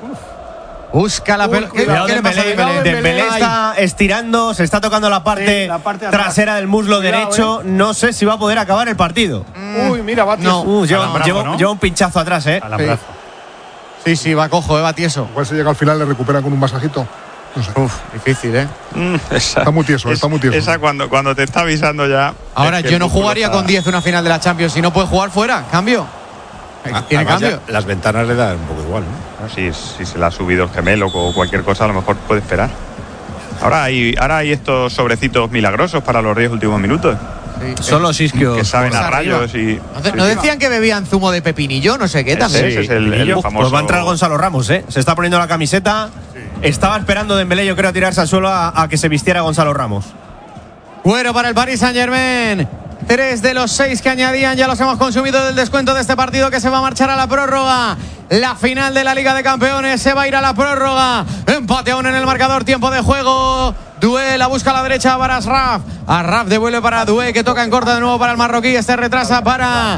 Busca la pelota. Cuidado, Dembélé está estirando, se está tocando la parte, trasera del muslo derecho. No sé si va a poder acabar el partido. Uy, mira, va No, lleva un pinchazo atrás, Alambrazo. Sí, va cojo, va tieso. Igual se llega al final, le recupera con un masajito. No sé. Difícil, ¿eh? Está muy tieso, está muy tieso. Esa cuando te está avisando ya. Ahora, es que yo el no músculo jugaría está- con 10 una final de la Champions. Si no puede jugar fuera, cambio. Tiene Además, cambio. ya las ventanas le dan un poco igual, ¿no? Si se le ha subido el gemelo o cualquier cosa, a lo mejor puede esperar. Ahora hay estos sobrecitos milagrosos para los 10 últimos minutos. Son los isquios. Que saben a Vamos arriba. rayos y. ¿No decían que bebían zumo de pepinillo? No sé qué también. Ese es el famoso. Pues va a entrar Gonzalo Ramos, Se está poniendo la camiseta. Estaba esperando Dembélé, yo creo, a tirarse al suelo a que se vistiera Gonzalo Ramos. Cuero para el Paris Saint-Germain. 3 de los 6 que añadían ya los hemos consumido del descuento de este partido que se va a marchar a la prórroga. La final de la Liga de Campeones se va a ir a la prórroga. Empate aún en el marcador, tiempo de juego. Doué la busca a la derecha para Asraf. Asraf devuelve para Doué, que toca en corta de nuevo para el marroquí. Este retrasa para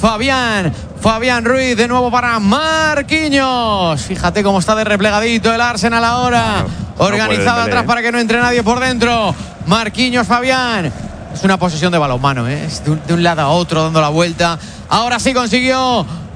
Fabián Ruiz, de nuevo para Marquinhos. Fíjate cómo está de replegadito el Arsenal ahora. Organizado puede, atrás para que no entre nadie por dentro. Marquinhos, Fabián. Es una posesión de balonmano, es de un lado a otro dando la vuelta. Ahora sí consiguió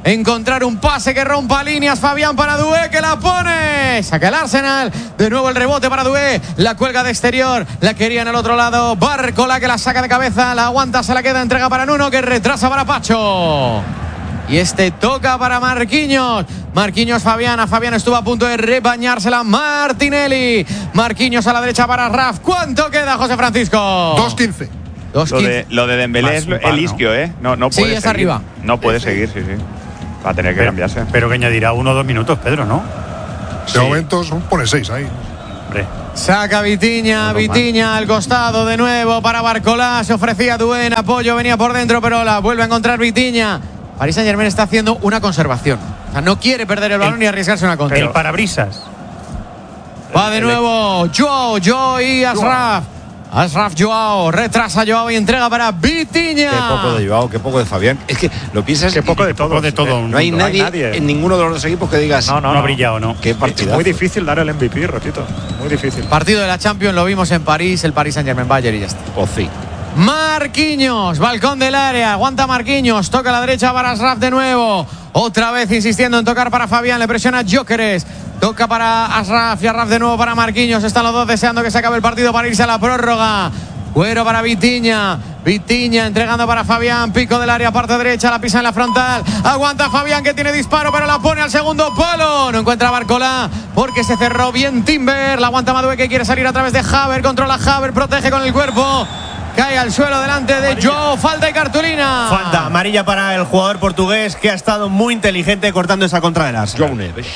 encontrar un pase que rompa líneas. Fabián para Doué, que la pone. Saca el Arsenal. De nuevo el rebote para Doué. La cuelga de exterior. La quería en el otro lado. Barcola, que la saca de cabeza. La aguanta, se la queda. Entrega para Nuno, que retrasa para Pacho. Y toca para Marquinhos. Marquinhos Fabián. Fabián estuvo a punto de rebañársela. Martinelli. Marquinhos a la derecha para Raf. ¿Cuánto queda, José Francisco? 2:15. Lo de Dembélé es el isquio, ¿eh? No puede seguir. Es arriba. No puede seguir, sí. Va a tener que cambiarse. Pero que añadirá 1 o 2 minutos, Pedro, ¿no? De momento pone 6 ahí. Hombre. Saca Vitinha al costado de nuevo para Barcola. Se ofrecía Doué en apoyo, venía por dentro, pero la vuelve a encontrar Vitinha. Paris Saint-Germain está haciendo una conservación. O sea, no quiere perder el balón ni arriesgarse una contra. El parabrisas. Va de nuevo Joao y Ashraf. Ashraf Joao, retrasa Joao y entrega para Vitinha. Qué poco de Joao, qué poco de Fabián. Es que lo piensas. Qué poco de todo. No hay nadie en ninguno de los dos equipos que digas. No ha brillado, ¿no? Qué partidazo. Es muy difícil dar el MVP, repito. Muy difícil. Partido de la Champions, lo vimos en París, el Paris Saint-Germain Bayern y ya está. Sí. Marquinhos, balcón del área, aguanta Marquinhos, toca a la derecha para Ashraf de nuevo. Otra vez insistiendo en tocar para Fabián, le presiona Gyökeres. Toca para Ashraf y Ashraf de nuevo para Marquinhos. Están los dos deseando que se acabe el partido para irse a la prórroga. Cuero para Vitinha. Vitinha entregando para Fabián. Pico del área, parte derecha, la pisa en la frontal. Aguanta Fabián, que tiene disparo, pero la pone al segundo palo. No encuentra Barcola porque se cerró bien Timber. La aguanta Madueke, que quiere salir a través de Haver. Controla Haver, protege con el cuerpo. Cae al suelo delante de Joao. Falta y cartulina. Falta amarilla para el jugador portugués, que ha estado muy inteligente cortando esa contra del Arsenal. Joao Neves.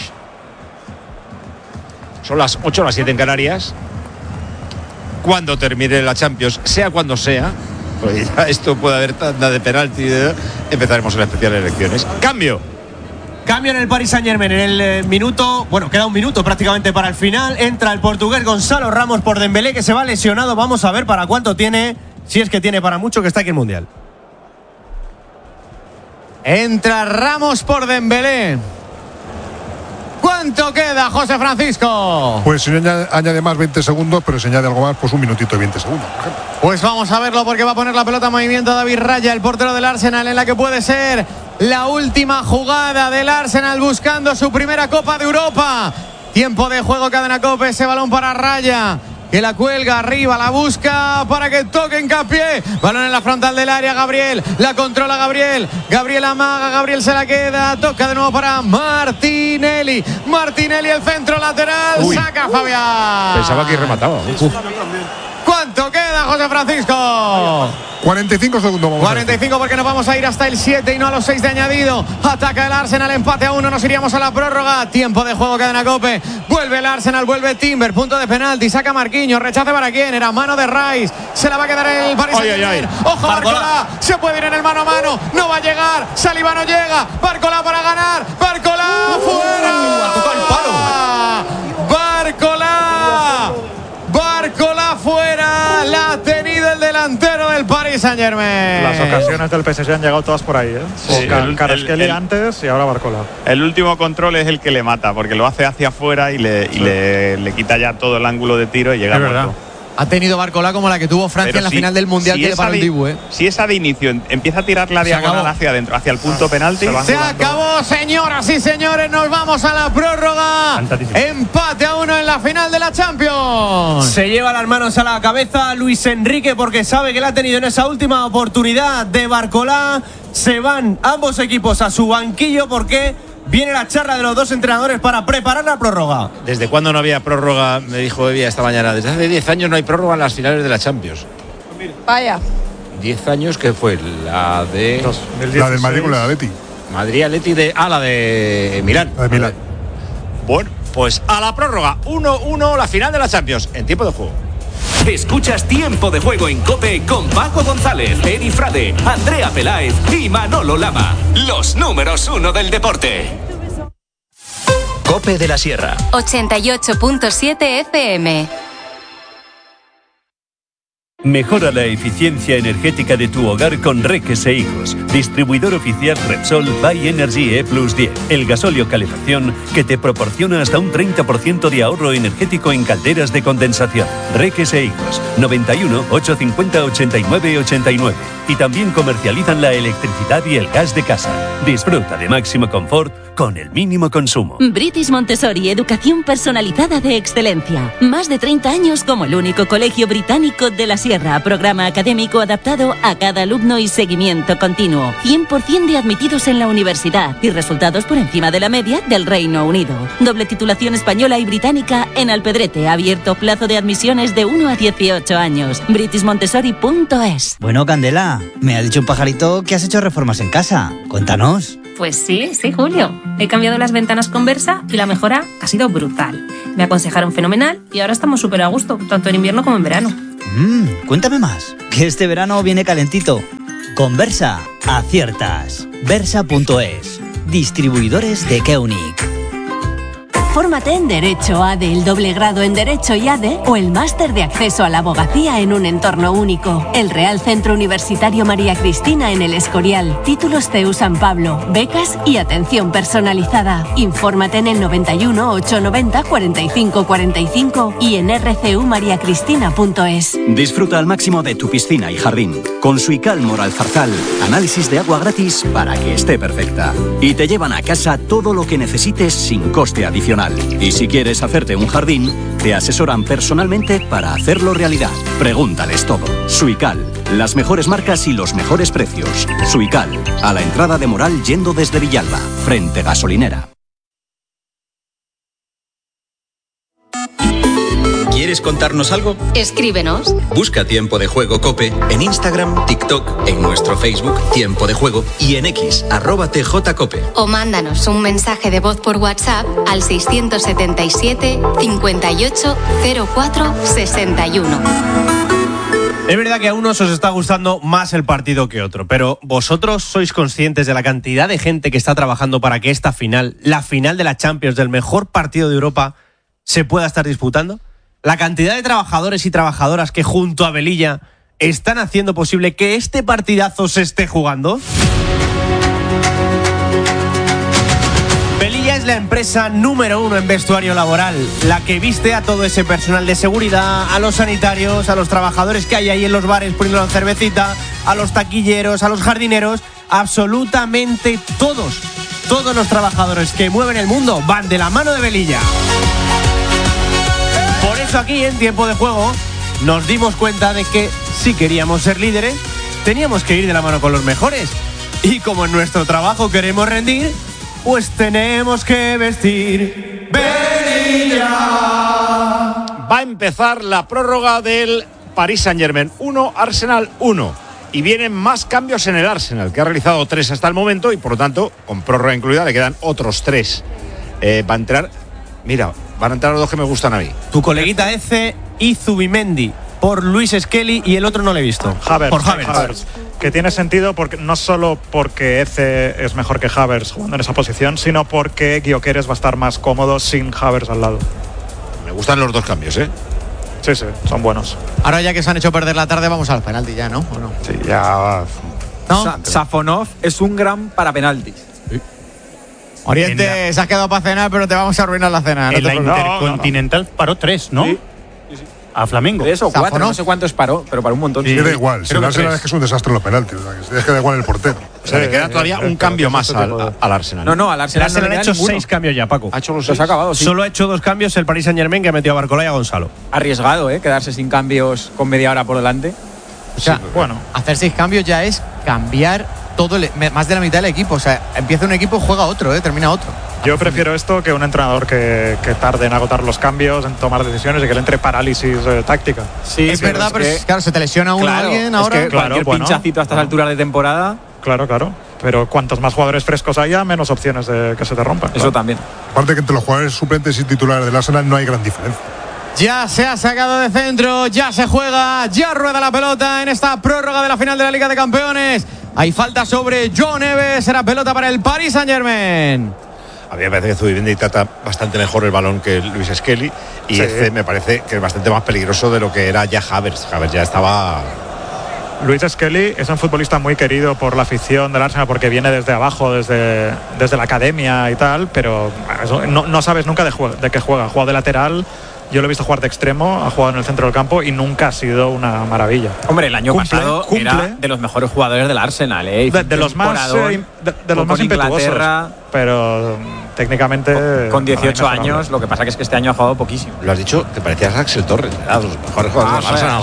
Son las 8 o las 7 en Canarias. Cuando termine la Champions, sea cuando sea, porque ya esto puede haber tanda de penalti, empezaremos en las especiales elecciones. Cambio en el Paris Saint-Germain en el minuto. Bueno, queda un minuto prácticamente para el final. Entra el portugués Gonzalo Ramos por Dembélé, que se va lesionado. Vamos a ver para cuánto tiene. Si es que tiene para mucho, que está aquí en Mundial. Entra Ramos por Dembélé. ¿Cuánto queda, José Francisco? Pues si no añade más 20 segundos, pero si añade algo más, pues un minutito y 20 segundos, por ejemplo. Pues vamos a verlo, porque va a poner la pelota en movimiento David Raya, el portero del Arsenal, en la que puede ser la última jugada del Arsenal buscando su primera Copa de Europa. Tiempo de juego, Cadena Cope, ese balón para Raya, que la cuelga arriba, la busca para que toque hincapié. Balón en la frontal del área, Gabriel, la controla Gabriel. Gabriel amaga, Gabriel se la queda, toca de nuevo para Martinelli. Martinelli, el centro lateral, saca Fabián. Pensaba que remataba. ¿Cuánto queda, José Francisco? 45 segundos. 45, porque nos vamos a ir hasta el 7 y no a los 6 de añadido. Ataca el Arsenal, empate a 1, nos iríamos a la prórroga. Tiempo de juego, Cadena Cope. Vuelve el Arsenal, vuelve Timber, punto de penalti, saca Marquinhos, rechace para quién, era mano de Rice. Se la va a quedar el Paris Saint-Germain. Ojo, Barcola, se puede ir en el mano a mano, no va a llegar, Saliba no llega, Barcola para ganar, Barcola fuera. Tocó el palo. Barcola fuera, la ha tenido el delantero del Paris Saint-Germain. Las ocasiones del PSG han llegado todas por ahí, ¿eh? Sí, Kvaratskhelia antes y ahora Barcola. El último control es el que le mata, porque lo hace hacia afuera y le quita ya todo el ángulo de tiro y llega muerto. Ha tenido Barcola como la que tuvo Francia en la final del Mundial, que le paró el Dibu, ¿eh? Si esa de inicio empieza a tirar la diagonal hacia adentro, hacia el punto penalti. Se acabó, señoras y señores. Nos vamos a la prórroga. Empate a 1 en la final de la Champions. Se lleva las manos a la cabeza Luis Enrique, porque sabe que la ha tenido en esa última oportunidad de Barcola. Se van ambos equipos a su banquillo, porque viene la charla de los dos entrenadores para preparar la prórroga. ¿Desde cuándo no había prórroga? Me dijo Evia esta mañana. Desde hace 10 años no hay prórroga en las finales de la Champions. Vaya. 10 años, que fue la de... La del Madrid con la de Atleti. Madrid-Atleti de... la de Milán. La de Milán. Bueno, pues a la prórroga. 1-1 la final de la Champions en tiempo de juego. Escuchas Tiempo de Juego en COPE con Paco González, Eri Frade, Andrea Peláez y Manolo Lama. Los números 1 del deporte. COPE de la Sierra. 88.7 FM. Mejora la eficiencia energética de tu hogar con Reques e Hijos. Distribuidor oficial Repsol by Energy E+10. El gasóleo calefacción que te proporciona hasta un 30% de ahorro energético en calderas de condensación. Reques e Hijos. 91 850 89 89. Y también comercializan la electricidad y el gas de casa. Disfruta de máximo confort con el mínimo consumo. British Montessori, educación personalizada de excelencia. Más de 30 años como el único colegio británico de la Sierra. Programa académico adaptado a cada alumno y seguimiento continuo. 100% de admitidos en la universidad y resultados por encima de la media del Reino Unido. Doble titulación española y británica en Alpedrete. Abierto plazo de admisiones de 1 a 18 años. BritishMontessori.es. Bueno, Candela, me ha dicho un pajarito que has hecho reformas en casa. Cuéntanos. Pues sí, Julio. He cambiado las ventanas con Versa y la mejora ha sido brutal. Me aconsejaron fenomenal y ahora estamos súper a gusto, tanto en invierno como en verano. Cuéntame más, que este verano viene calentito. Con Versa, aciertas. Versa.es. Distribuidores de Keunig. Fórmate en Derecho ADE, el doble grado en Derecho y ADE o el máster de acceso a la abogacía en un entorno único. El Real Centro Universitario María Cristina en El Escorial. Títulos CEU San Pablo, becas y atención personalizada. Infórmate en el 91 890 45 45 y en rcumariacristina.es. Disfruta al máximo de tu piscina y jardín. Con Suical Moral Zarzal, análisis de agua gratis para que esté perfecta. Y te llevan a casa todo lo que necesites sin coste adicional. Y si quieres hacerte un jardín, te asesoran personalmente para hacerlo realidad. Pregúntales todo. Suical, las mejores marcas y los mejores precios. Suical, a la entrada de Moral yendo desde Villalba, frente gasolinera. ¿Quieres contarnos algo? Escríbenos. Busca Tiempo de Juego COPE en Instagram, TikTok, en nuestro Facebook Tiempo de Juego y en X, @TJCOPE. O mándanos un mensaje de voz por WhatsApp al 677 58 04 61. Es verdad que a unos os está gustando más el partido que otro, pero ¿vosotros sois conscientes de la cantidad de gente que está trabajando para que esta final, la final de la Champions, del mejor partido de Europa, se pueda estar disputando? La cantidad de trabajadores y trabajadoras que junto a Velilla están haciendo posible que este partidazo se esté jugando. Velilla es la empresa número 1 en vestuario laboral, la que viste a todo ese personal de seguridad, a los sanitarios, a los trabajadores que hay ahí en los bares poniendo la cervecita, a los taquilleros, a los jardineros, absolutamente todos los trabajadores que mueven el mundo van de la mano de Velilla. Por eso aquí en Tiempo de Juego nos dimos cuenta de que si queríamos ser líderes teníamos que ir de la mano con los mejores. Y como en nuestro trabajo queremos rendir, pues tenemos que vestir Velilla. Va a empezar la prórroga del Paris Saint-Germain 1, Arsenal 1. Y vienen más cambios en el Arsenal, que ha realizado 3 hasta el momento y por lo tanto, con prórroga incluida, le quedan otros 3. Va a entrar... Mira, van a entrar los 2 que me gustan a mí. Tu coleguita Eze y Zubimendi por Luis Skelly y el otro no le he visto. Havertz, por Havertz. Que tiene sentido porque no solo porque Eze es mejor que Havertz jugando en esa posición, sino porque Gyökeres va a estar más cómodo sin Havertz al lado. Me gustan los 2 cambios, ¿eh? Sí, son buenos. Ahora ya que se han hecho perder la tarde, vamos al penalti ya, ¿no? ¿O no? Sí, ya... ¿No? Safonov es un gran para penaltis. Oriente, se has quedado para cenar, pero te vamos a arruinar la cena. En la Intercontinental paró 3, ¿no? Sí. A Flamengo. 3 o 4, no sé cuántos paró, pero paró un montón. Sí, da igual, si el Arsenal es que es un desastre en los penaltis, o sea, que es que da igual el portero. O sea, le queda todavía un cambio más al Arsenal. No, al Arsenal ha hecho 6 cambios ya, Paco. Ha hecho los 6. Ha acabado, sí. Solo ha hecho 2 cambios el Paris Saint-Germain, que ha metido a Barcola y a Gonzalo. Arriesgado, quedarse sin cambios con media hora por delante. O sea, bueno, hacer 6 cambios ya es cambiar más de la mitad del equipo. O sea, empieza un equipo, juega otro, termina otro. Yo prefiero esto que un entrenador que tarde en agotar los cambios, en tomar decisiones y que le entre parálisis táctica. Sí, es verdad, pero claro, se te lesiona alguien ahora. Es que cualquier pinchacito a estas alturas de temporada. Claro. Pero cuantos más jugadores frescos haya, menos opciones de que se te rompan. Eso también. Aparte que entre los jugadores suplentes y titulares del Arsenal no hay gran diferencia. Ya se ha sacado de centro, ya se juega, ya rueda la pelota en esta prórroga de la final de la Liga de Campeones. Hay falta sobre John Neves, será pelota para el Paris Saint-Germain. A mí me parece que Zubimendi trata bastante mejor el balón que Luis Skelly y Sí. Eze me parece que es bastante más peligroso de lo que era ya Havertz. Havertz ya estaba... Luis Skelly es un futbolista muy querido por la afición del Arsenal porque viene desde abajo, desde la academia y tal, pero no sabes nunca de qué juega. Ha jugado de lateral, yo lo he visto jugar de extremo, ha jugado en el centro del campo y nunca ha sido una maravilla. Hombre, el año pasado era de los mejores jugadores del Arsenal, ¿eh? De los más impetuosos, pero técnicamente con 18 años, lo que pasa que es que este año ha jugado poquísimo. Lo has dicho, te parecías Axel Torres, era de los mejores jugadores del Arsenal,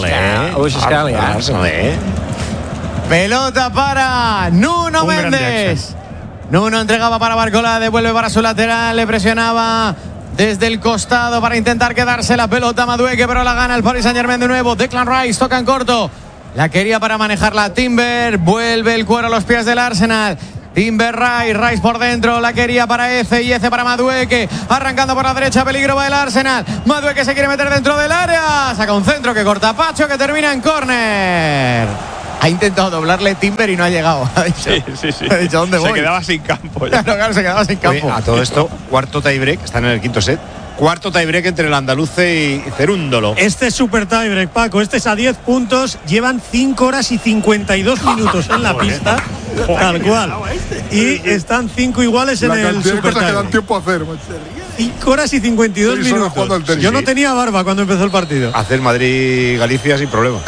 Pelota para Nuno Un gran Méndez. Nuno entregaba para Barcola, devuelve para su lateral, le presionaba desde el costado para intentar quedarse la pelota Madueke, pero la gana el Paris Saint-Germain de nuevo. Declan Rice toca en corto. La quería para manejarla Timber, vuelve el cuero a los pies del Arsenal. Timber, Rice por dentro, la quería para Eze y Eze para Madueke, arrancando por la derecha, peligro va el Arsenal. Madueke se quiere meter dentro del área, saca un centro que corta Pacho, que termina en córner. Ha intentado doblarle Timber y no ha llegado. Ha dicho, Sí. ha dicho, ¿dónde voy? Se quedaba sin campo. Claro, se quedaba sin campo. Oye, a todo esto, cuarto tiebreak, están en el quinto set. Cuarto tiebreak entre el andaluce y Cerúndolo. Este es super tiebreak, Paco. Este es a 10 puntos. Llevan 5 horas y 52 minutos en la pista. Tal cual. Y están 5 iguales en el super cosas que dan tiebreak. tiempo a hacer. 5 horas y 52 minutos. Yo no tenía barba cuando empezó el partido. Hacer Madrid-Galicia sin problema.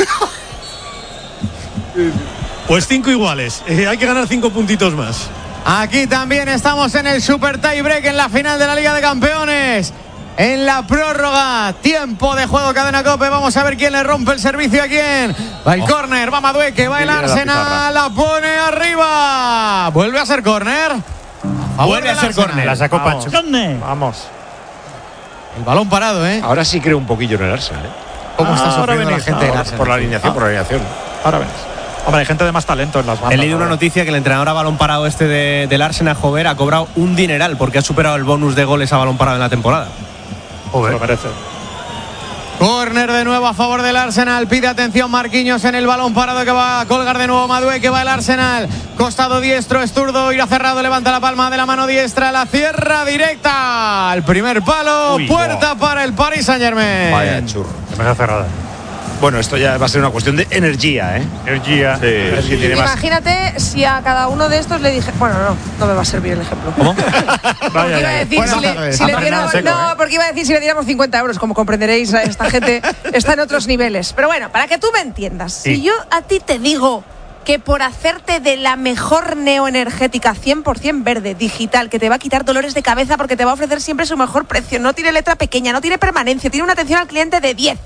Pues 5 iguales. Hay que ganar 5 puntitos más. Aquí también estamos en el super tiebreak en la final de la Liga de Campeones. En la prórroga, tiempo de juego, cadena COPE. Vamos a ver quién le rompe el servicio a quién. Va el córner, va Madueke, va el Arsenal, la pone arriba. Vuelve a ser córner. Vuelve a ser córner. La sacó Pacho. Vamos. El balón parado, ¿eh? Ahora sí creo un poquillo en el Arsenal, ¿eh? ¿Cómo está ahora sufriendo la venís, gente del ahora. Arsenal? Por la alineación, por la alineación. Ahora ves. Hombre, hay gente de más talento en las bandas. He leído una noticia que el entrenador a balón parado del Arsenal, Jover, ha cobrado un dineral porque ha superado el bonus de goles a balón parado en la temporada. Se lo merece. Córner de nuevo a favor del Arsenal. Pide atención Marquinhos en el balón parado que va a colgar de nuevo Madueke. Va el Arsenal. Costado diestro, es zurdo. Irá cerrado. Levanta la palma de la mano diestra. La cierra directa. Al primer palo. Puerta para el Paris Saint-Germain. Vaya churro. Se me ha cerrada. Bueno, esto ya va a ser una cuestión de energía, ¿eh? Energía. Sí, es que tiene más. Imagínate si a cada uno de estos le dije. Bueno, no me va a servir el ejemplo. ¿Cómo? Porque iba a decir si le diéramos, porque iba a decir si le diéramos 50 euros, como comprenderéis, esta gente está en otros niveles. Pero bueno, para que tú me entiendas, si yo a ti te digo que por hacerte de la mejor neoenergética 100% verde, digital, que te va a quitar dolores de cabeza porque te va a ofrecer siempre su mejor precio, no tiene letra pequeña, no tiene permanencia, tiene una atención al cliente de 10.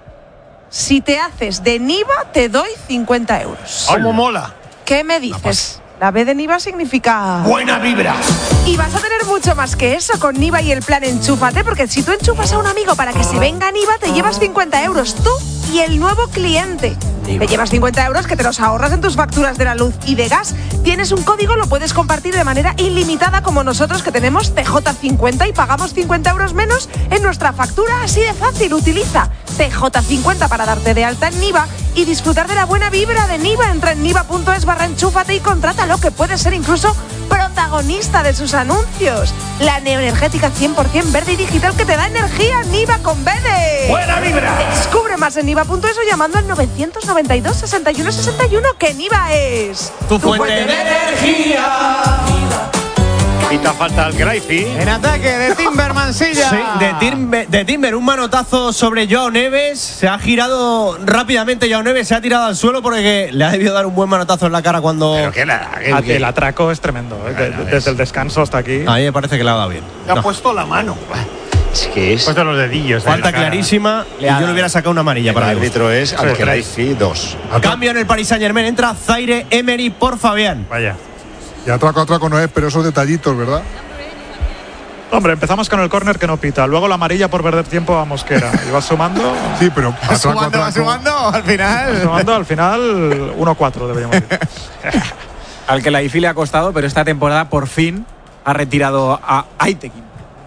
Si te haces de Niva, te doy 50 euros. ¿Cómo mola? ¿Qué me dices? La B de Niva significa... Buena vibra. Y vas a tener mucho más que eso con Niva y el plan Enchúfate, porque si tú enchufas a un amigo para que se venga a Niva, te llevas 50 euros tú y el nuevo cliente. Te llevas 50 euros que te los ahorras en tus facturas de la luz y de gas. Tienes un código, lo puedes compartir de manera ilimitada como nosotros que tenemos TJ50 y pagamos 50 euros menos en nuestra factura. Así de fácil, utiliza TJ50 para darte de alta en Niva y disfrutar de la buena vibra de Niva. Entra en niva.es/enchúfate y contrátalo, que puedes ser incluso protagonista de sus anuncios. La neoenergética 100% verde y digital que te da energía. Niva con B de... ¡Buena vibra! Descubre más en niva.es o llamando al 992 61 61, que Niva es... Tu fuente de energía. Quita falta al Graifi. En ataque de Timber Mansilla. Sí, de Timber, un manotazo sobre Joao Neves. Se ha girado rápidamente Joao Neves, se ha tirado al suelo porque le ha debido dar un buen manotazo en la cara cuando... El atraco es tremendo. Desde el descanso hasta aquí. A mí me parece que le ha dado bien. Le ha puesto la mano. Es que es. Puesto los dedillos. Falta clarísima y yo le hubiera sacado una amarilla para el árbitro es al Graifi 2. Cambio en el Paris Saint-Germain, entra Zaire Emery por Fabián. Vaya. Y atraco no es, pero esos detallitos, ¿verdad? Hombre, empezamos con el córner que no pita. Luego la amarilla por perder tiempo a Mosquera. Y vas sumando. Sí, pero sumando al final. Sumando al final 1-4 deberíamos decir. Al que la IFI le ha costado, pero esta temporada por fin ha retirado a Aitekin.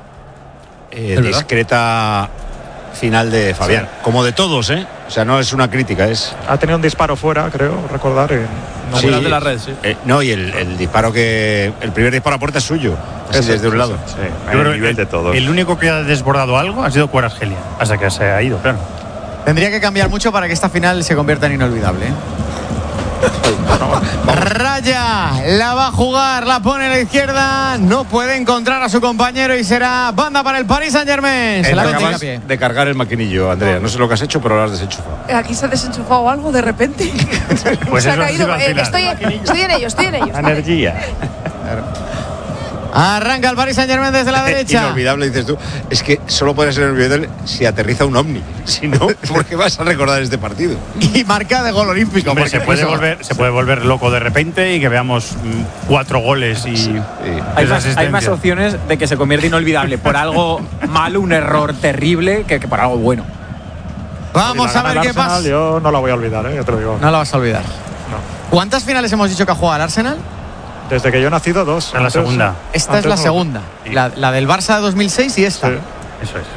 Discreta final de Fabián. Sí. Como de todos, ¿eh? O sea, no es una crítica, es... Ha tenido un disparo fuera, creo, recordar. Y Sí, de la red, sí. No, y el disparo el primer disparo a puerta es suyo, así desde un lado. Sí, el nivel de todo. El único que ha desbordado algo ha sido Kvaratskhelia, hasta que se ha ido, claro. Tendría que cambiar mucho para que esta final se convierta en inolvidable. Raya la va a jugar, la pone a la izquierda, no puede encontrar a su compañero y será banda para el Paris Saint-Germain. Se la acabas de cargar el maquinillo, Andrea. No sé lo que has hecho, pero lo has desenchufado. Aquí se ha desenchufado algo de repente. Pues se ha eso caído. ha sido al final. Estoy en ello. Energía. Arranca el Paris Saint-Germain desde la derecha. Inolvidable, dices tú. Es que solo puede ser inolvidable si aterriza un ovni. Si no, ¿por qué vas a recordar este partido? Y marca de gol olímpico. Hombre, se puede volver loco de repente y que veamos 4 goles y hay más opciones de que se convierta inolvidable por algo malo, un error terrible, que por algo bueno. Vamos a ver qué pasa. Yo no la voy a olvidar, ya te lo digo. No la vas a olvidar. No. ¿Cuántas finales hemos dicho que ha jugado el Arsenal? Desde que yo he nacido, 2. En la segunda. Esta es la segunda. Sí. La del Barça de 2006 y esta. Sí. Eso es.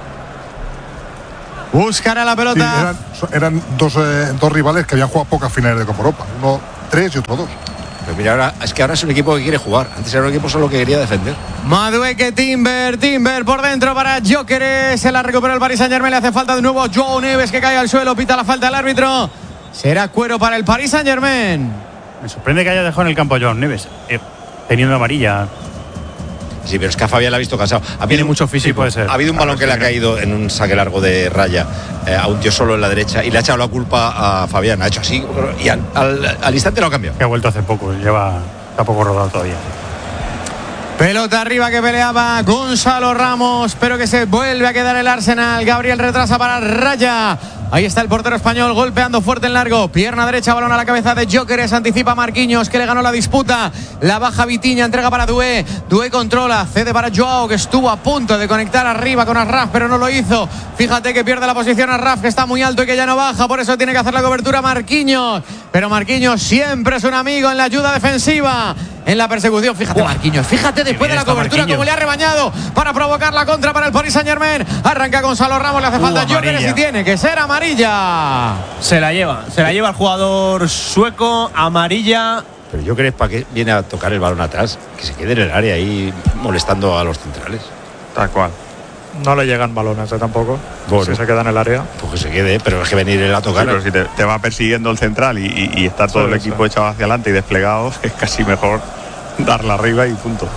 Buscará la pelota. Sí, eran dos rivales que habían jugado pocas finales de Copa Europa. Uno 3 y otro 2. Pero mira, ahora es un equipo que quiere jugar. Antes era un equipo solo que quería defender. Madueke, Timber por dentro para Gyökeres. Se la recupera el Paris Saint-Germain. Le hace falta de nuevo Joao Neves, que cae al suelo. Pita la falta del árbitro. Será cuero para el Paris Saint-Germain. Me sorprende que haya dejado en el campo a Joao Neves, teniendo amarilla. Sí, pero es que a Fabián la ha visto cansado. Tiene mucho físico. Sí, puede ser. Ha habido un balón que le ha caído en un saque largo de Raya a un tío solo en la derecha y le ha echado la culpa a Fabián. Ha hecho así y al instante lo ha cambiado. Que ha vuelto hace poco, está poco rodado todavía. Pelota arriba que peleaba Gonzalo Ramos, pero que se vuelve a quedar el Arsenal. Gabriel retrasa para Raya. Ahí está el portero español golpeando fuerte en largo. Pierna derecha, balón a la cabeza de Gyökeres. Anticipa Marquinhos, que le ganó la disputa. La baja Vitinha, entrega para Doué. Doué controla, cede para Joao, que estuvo a punto de conectar arriba con Asraf, pero no lo hizo. Fíjate que pierde la posición Asraf, que está muy alto y que ya no baja. Por eso tiene que hacer la cobertura Marquinhos. Pero Marquinhos siempre es un amigo en la ayuda defensiva. En la persecución, fíjate Marquinhos, fíjate después de la cobertura como le ha rebañado para provocar la contra para el Paris Saint-Germain. Arranca Gonzalo Ramos, le hace falta Gyökeres y tiene que ser amarilla. Se la lleva el jugador sueco, amarilla. Pero Gyökeres, ¿para qué viene a tocar el balón atrás? Que se quede en el área ahí molestando a los centrales. Tal cual. No le llegan balones tampoco. Bueno, si se queda en el área. Pues que se quede, pero es que venir él a tocar. Sí, pero si te va persiguiendo el central y está todo el equipo echado hacia adelante y desplegado, es casi mejor darla arriba y punto.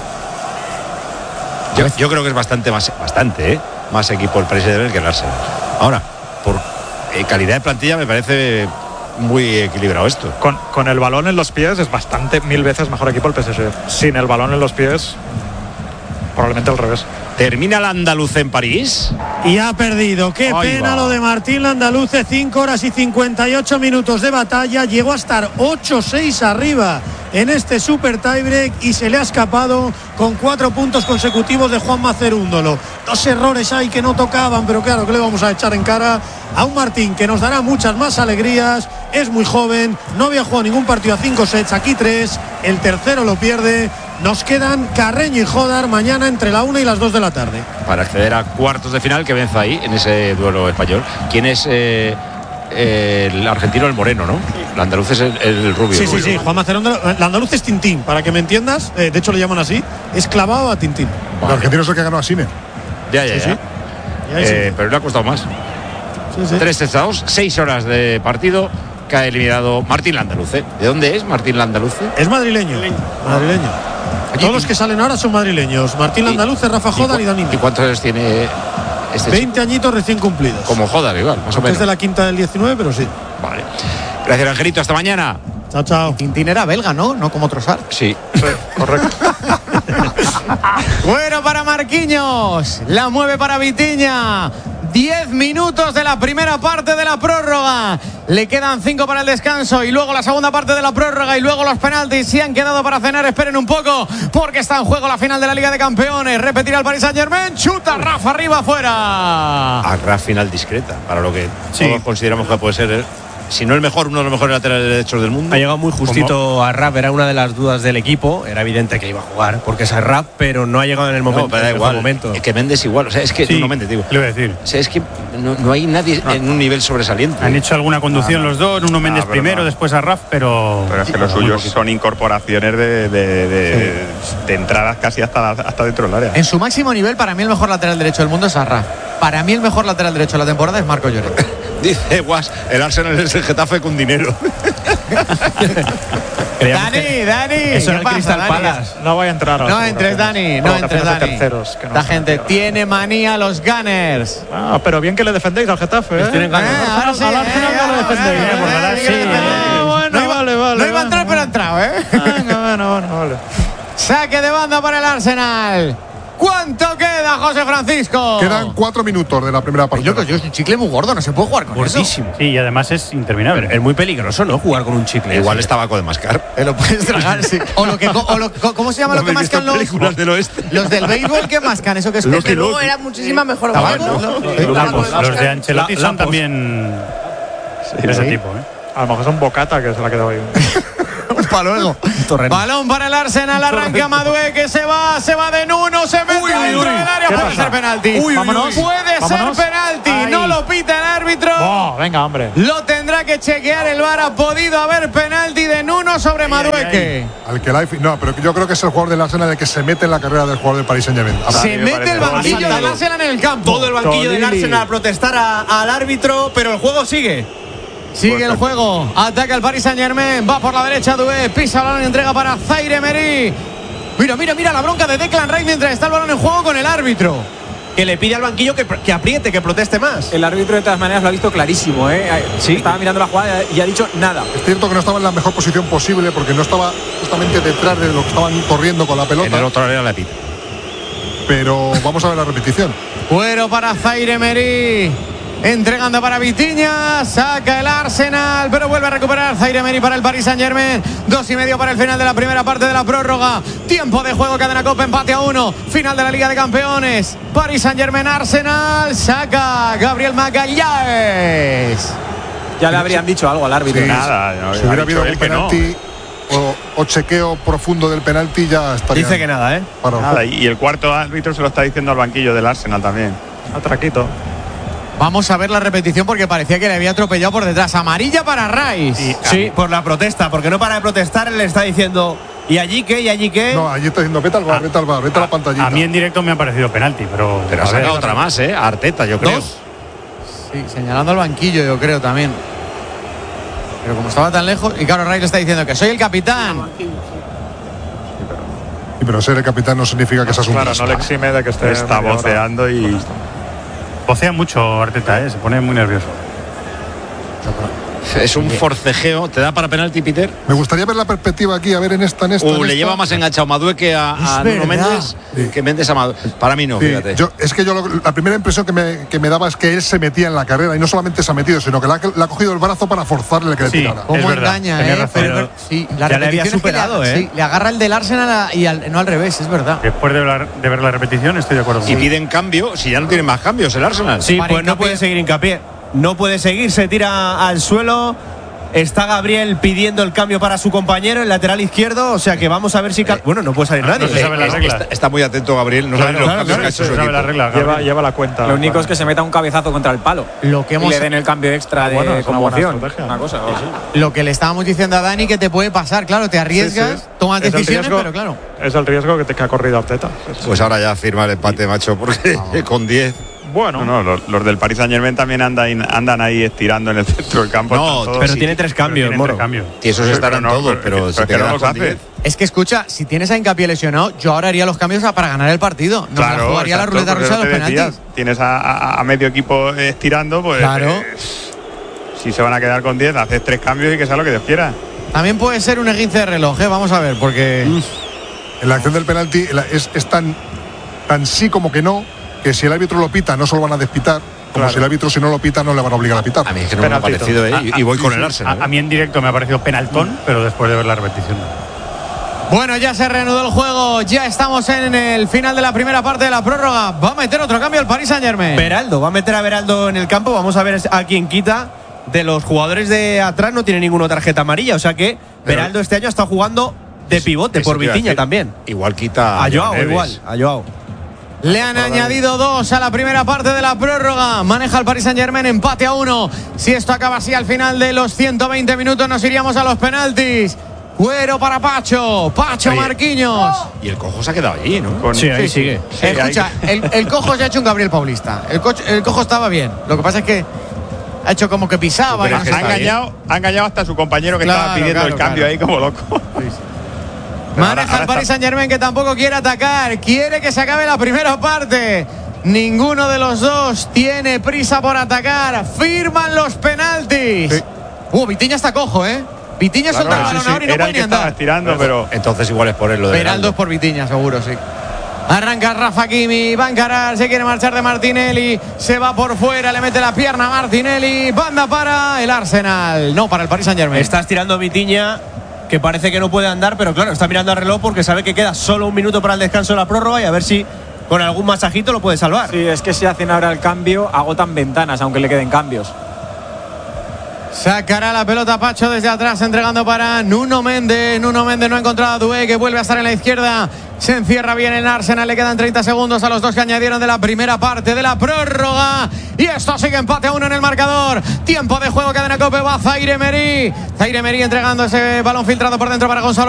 Yo creo que es bastante más equipo el Paris Saint-Germain que el Arsenal. Ahora, por calidad de plantilla me parece muy equilibrado esto. Con el balón en los pies es mil veces mejor equipo el PSG. Sin el balón en los pies, probablemente al revés. ¿Termina el andaluz en París? Y ha perdido. Qué pena lo de Martín Landaluce. 5 horas y 58 minutos de batalla. Llegó a estar 8-6 arriba en este super tiebreak y se le ha escapado con 4 puntos consecutivos de Juanma Cerúndolo. 2 errores ahí que no tocaban, pero claro, que le vamos a echar en cara a un Martín que nos dará muchas más alegrías. Es muy joven, no había jugado ningún partido a 5 sets, aquí 3, el tercero lo pierde. Nos quedan Carreño y Jodar mañana entre la 1 y las 2 de la tarde. Para acceder a cuartos de final, que vence ahí en ese duelo español. ¿Quién es el argentino? El moreno, ¿no? El andaluz es el rubio. Sí. Juan Macerón, el andaluz es Tintín, para que me entiendas. De hecho, le llaman así. Es clavado a Tintín. Vale. El argentino es el que ganó a Sinner. Ya. Pero le ha costado más. 3 sets, 6 horas de partido. Que ha eliminado Martín Landaluce. ¿De dónde es Martín Landaluce? Es madrileño. Todos los que salen ahora son madrileños. Martín Landaluce, Rafa Jodar y Dani. ¿Y cuántos años tiene este 20 chico? añitos recién cumplidos. Como Jodar, igual, más o menos. Es de la quinta del 19, pero sí. Vale. Gracias, Angelito. Hasta mañana. Chao. Tintín era belga, ¿no? No como Trossard. Sí, correcto. Bueno, para Marquinhos. La mueve para Vitinha. 10 minutos de la primera parte de la prórroga. Le quedan 5 para el descanso y luego la segunda parte de la prórroga y luego los penaltis. Si han quedado para cenar, esperen un poco porque está en juego la final de la Liga de Campeones. Repetirá el Paris Saint-Germain. Chuta Rafa arriba, afuera. A Rafa final discreta, para lo que todos consideramos que puede ser si no el mejor, uno de los mejores laterales derechos del mundo. Ha llegado muy justito a Raf, era una de las dudas del equipo. Era evidente que iba a jugar porque es Raf, pero no ha llegado en el momento. No, pero da igual. Momento. Es que Méndez igual. O sea, es que Sí, no Méndez, digo. Le voy a decir. O sea, es que no hay nadie en un nivel sobresaliente. Han hecho alguna conducción los dos, uno Méndez primero, después a Raf, pero es que los suyos son incorporaciones de entradas casi hasta dentro del área. En su máximo nivel, para mí el mejor lateral derecho del mundo es Arraf. Para mí el mejor lateral derecho de la temporada es Marco Lloret. Dice Guas, el Arsenal es el Getafe con dinero. Dani, eso ¿qué era el pasa, Crystal Dani? Palace. No voy a entrar. No entres, Dani, no entres, Dani. La gente tiene manía a los Gunners. Pero bien que le defendéis al Getafe, ¿eh? Tienen ganas. Ahora sí, al Arsenal no le defendéis. Bueno, vale. No iba a entrar, pero ha entrado, ¿eh? Bueno, vale. Saque de banda para el Arsenal. ¿Cuánto queda, José Francisco? Quedan 4 minutos de la primera partida. Yo es un chicle muy gordo, no se puede jugar con Gordísimo. Sí, y además es interminable. Es muy peligroso, ¿no? Jugar con un chicle. Igual es tabaco de mascar. Lo puedes tragar, sí. ¿Cómo se llama lo que mascan los películas del oeste? Los del béisbol que mascan? ¿Eso que es? Desde luego era muchísima mejor. Los de Ancelotti son también de ese tipo, ¿eh? A lo mejor son Bocata que se la ha quedado ahí. Para luego. Balón para el Arsenal, arranca Madueque, que se va de Nuno, se mete dentro del área, puede ser penalti. Puede ser penalti, no lo pita el árbitro. Venga, hombre. Lo tendrá que chequear el VAR, ha podido haber penalti de Nuno sobre Madueque. No, pero yo creo que es el jugador del Arsenal el que se mete en la carrera del jugador del Paris Saint-Germain. Se mete el banquillo del Arsenal en el campo. Todo el banquillo del Arsenal a protestar al árbitro, pero el juego sigue. Sigue el juego, ataca el Paris Saint-Germain, va por la derecha Doué, pisa el balón y entrega para Zaire Emery. Mira la bronca de Declan Rice mientras está el balón en juego con el árbitro. Que le pide al banquillo que apriete, que proteste más. El árbitro de todas maneras lo ha visto clarísimo, ¿eh? Sí. Estaba mirando la jugada y ha dicho nada. Es cierto que no estaba en la mejor posición posible porque no estaba justamente detrás de lo que estaban corriendo con la pelota. En el otro área la pita. Pero vamos a ver la repetición. Fuero para Zaire Emery. Entregando para Vitinha, saca el Arsenal, pero vuelve a recuperar Zaire Emery para el Paris Saint-Germain. 2:30 para el final de la primera parte de la prórroga. Tiempo de juego, Cadena Copa, empate a 1. Final de la Liga de Campeones. Paris Saint-Germain, Arsenal, saca Gabriel Magalhães. Ya le habrían dicho algo al árbitro. Sí, Nada, si hubiera habido un penalti o chequeo profundo del penalti, ya estaría. Dice que nada, ¿eh? Nada, y el cuarto árbitro se lo está diciendo al banquillo del Arsenal también. Atraquito. Vamos a ver la repetición porque parecía que le había atropellado por detrás. Amarilla para Rice. Sí, por la protesta, porque no para de protestar, él le está diciendo ¿y allí qué? ¿Y allí qué? No, allí está diciendo vete al bar, vete a la pantallita. A mí en directo me ha parecido penalti, pero ha sacado otra más, a Arteta, yo creo. Sí, señalando al banquillo, yo creo también. Pero como estaba tan lejos, y claro, Rice le está diciendo que soy el capitán. Pero ser el capitán no significa que seas un Claro, no le exime de que está voceando y vocea mucho Arteta, se pone muy nervioso. Es un forcejeo. ¿Te da para penalti, Peter? Me gustaría ver la perspectiva aquí, a ver en esta. Le lleva más enganchado Madueque a Nuno Méndez que Méndez a Madueque. Para mí no, sí, fíjate. La primera impresión que me daba es que él se metía en la carrera y no solamente se ha metido, sino que le ha cogido el brazo para forzarle que le tirara. ¿Cómo engaña, Pero sí, la ya le había superado, sí, le agarra el del Arsenal y no al revés, es verdad. Después de ver la repetición, estoy de acuerdo. Y piden cambio, si ya no tienen más cambios el Arsenal. Sí, pues no puede seguir hincapié. No puede seguir, se tira al suelo. Está Gabriel pidiendo el cambio para su compañero, el lateral izquierdo. O sea que vamos a ver si. Bueno, no puede salir nadie. No se sabe la regla. Está muy atento Gabriel. No sabe los cambios que ha hecho su equipo. La regla, lleva la cuenta. Lo único es que se meta un cabezazo contra el palo. Lo que y le den el cambio extra de conmoción. Una cosa. Lo que le estábamos diciendo a Dani que te puede pasar, claro, te arriesgas, tomas decisiones, pero claro. Es el riesgo que ha corrido Arteta. Pues ahora ya firma el empate, macho, porque con 10. Bueno, los del Paris Saint-Germain también andan ahí estirando en el centro del campo. No, pero tiene 3 cambios, Moro. Y esos estarán todos, pero si te quedas con 10. Es que escucha, si tienes a Hincapié lesionado, yo ahora haría los cambios para ganar el partido. No claro, jugaría la ruleta rusa de los penaltis. Tienes a medio equipo estirando, pues claro. Si se van a quedar con 10, haces 3 cambios y que sea lo que Dios quiera. También puede ser un esguince de reloj, vamos a ver, porque en la acción del penalti es tan sí como que no, que si el árbitro lo pita no se lo van a despitar, como si el árbitro si no lo pita no le van a obligar a pitar. A mí es que no me ha parecido, y voy con el Arsenal. A mí en directo me ha parecido penaltón, pero después de ver la repetición. Bueno, ya se reanudó el juego, ya estamos en el final de la primera parte de la prórroga. Va a meter otro cambio el Paris Saint-Germain. Beraldo, va a meter a Beraldo en el campo, vamos a ver a quién quita. de los jugadores de atrás no tiene ninguna tarjeta amarilla. O sea que Beraldo este año ha estado jugando de pivote por Vitinha también. Igual quita a Joao, a Joao. Le han añadido 2 a la primera parte de la prórroga. Maneja el Paris Saint-Germain, empate a 1. Si esto acaba así al final de los 120 minutos, nos iríamos a los penaltis. Cuero para Pacho. Oye, Marquinhos. Y el Cojo se ha quedado allí, ¿no? Sí, ahí sigue. Sí, escucha, el Cojo se ha hecho un Gabriel Paulista. El Cojo estaba bien. Lo que pasa es que ha hecho como que pisaba. Pero ha engañado hasta a su compañero que estaba pidiendo el cambio ahí como loco. Maneja el Paris Saint-Germain, que tampoco quiere atacar. Quiere que se acabe la primera parte. Ninguno de los dos tiene prisa por atacar. Firman los penaltis. Sí. Vitinha está cojo, ¿eh? Vitinha suelta el balón ahora y no puede ni andar. Estirando, pero entonces igual es por él lo de Beraldo es por Vitinha, seguro, sí. Arranca Rafa Kimi, va a encarar, se quiere marchar de Martinelli, se va por fuera, le mete la pierna a Martinelli, banda para el Arsenal, no, para el Paris Saint-Germain. Está estirando Vitinha, que parece que no puede andar, pero claro, está mirando al reloj porque sabe que queda solo un minuto para el descanso de la prórroga y a ver si con algún masajito lo puede salvar. Sí, es que si hacen ahora el cambio, agotan ventanas, aunque le queden cambios. Sacará la pelota Pacho desde atrás, entregando para Nuno Méndez. Nuno Méndez no ha encontrado a Doué, que vuelve a estar en la izquierda. Se encierra bien en Arsenal, le quedan 30 segundos a los dos que añadieron de la primera parte de la prórroga. Y esto sigue empate a 1 en el marcador. Tiempo de juego, cadena COPE, va Zaire Emery. Zaire Emery entregando ese balón filtrado por dentro para Gonzalo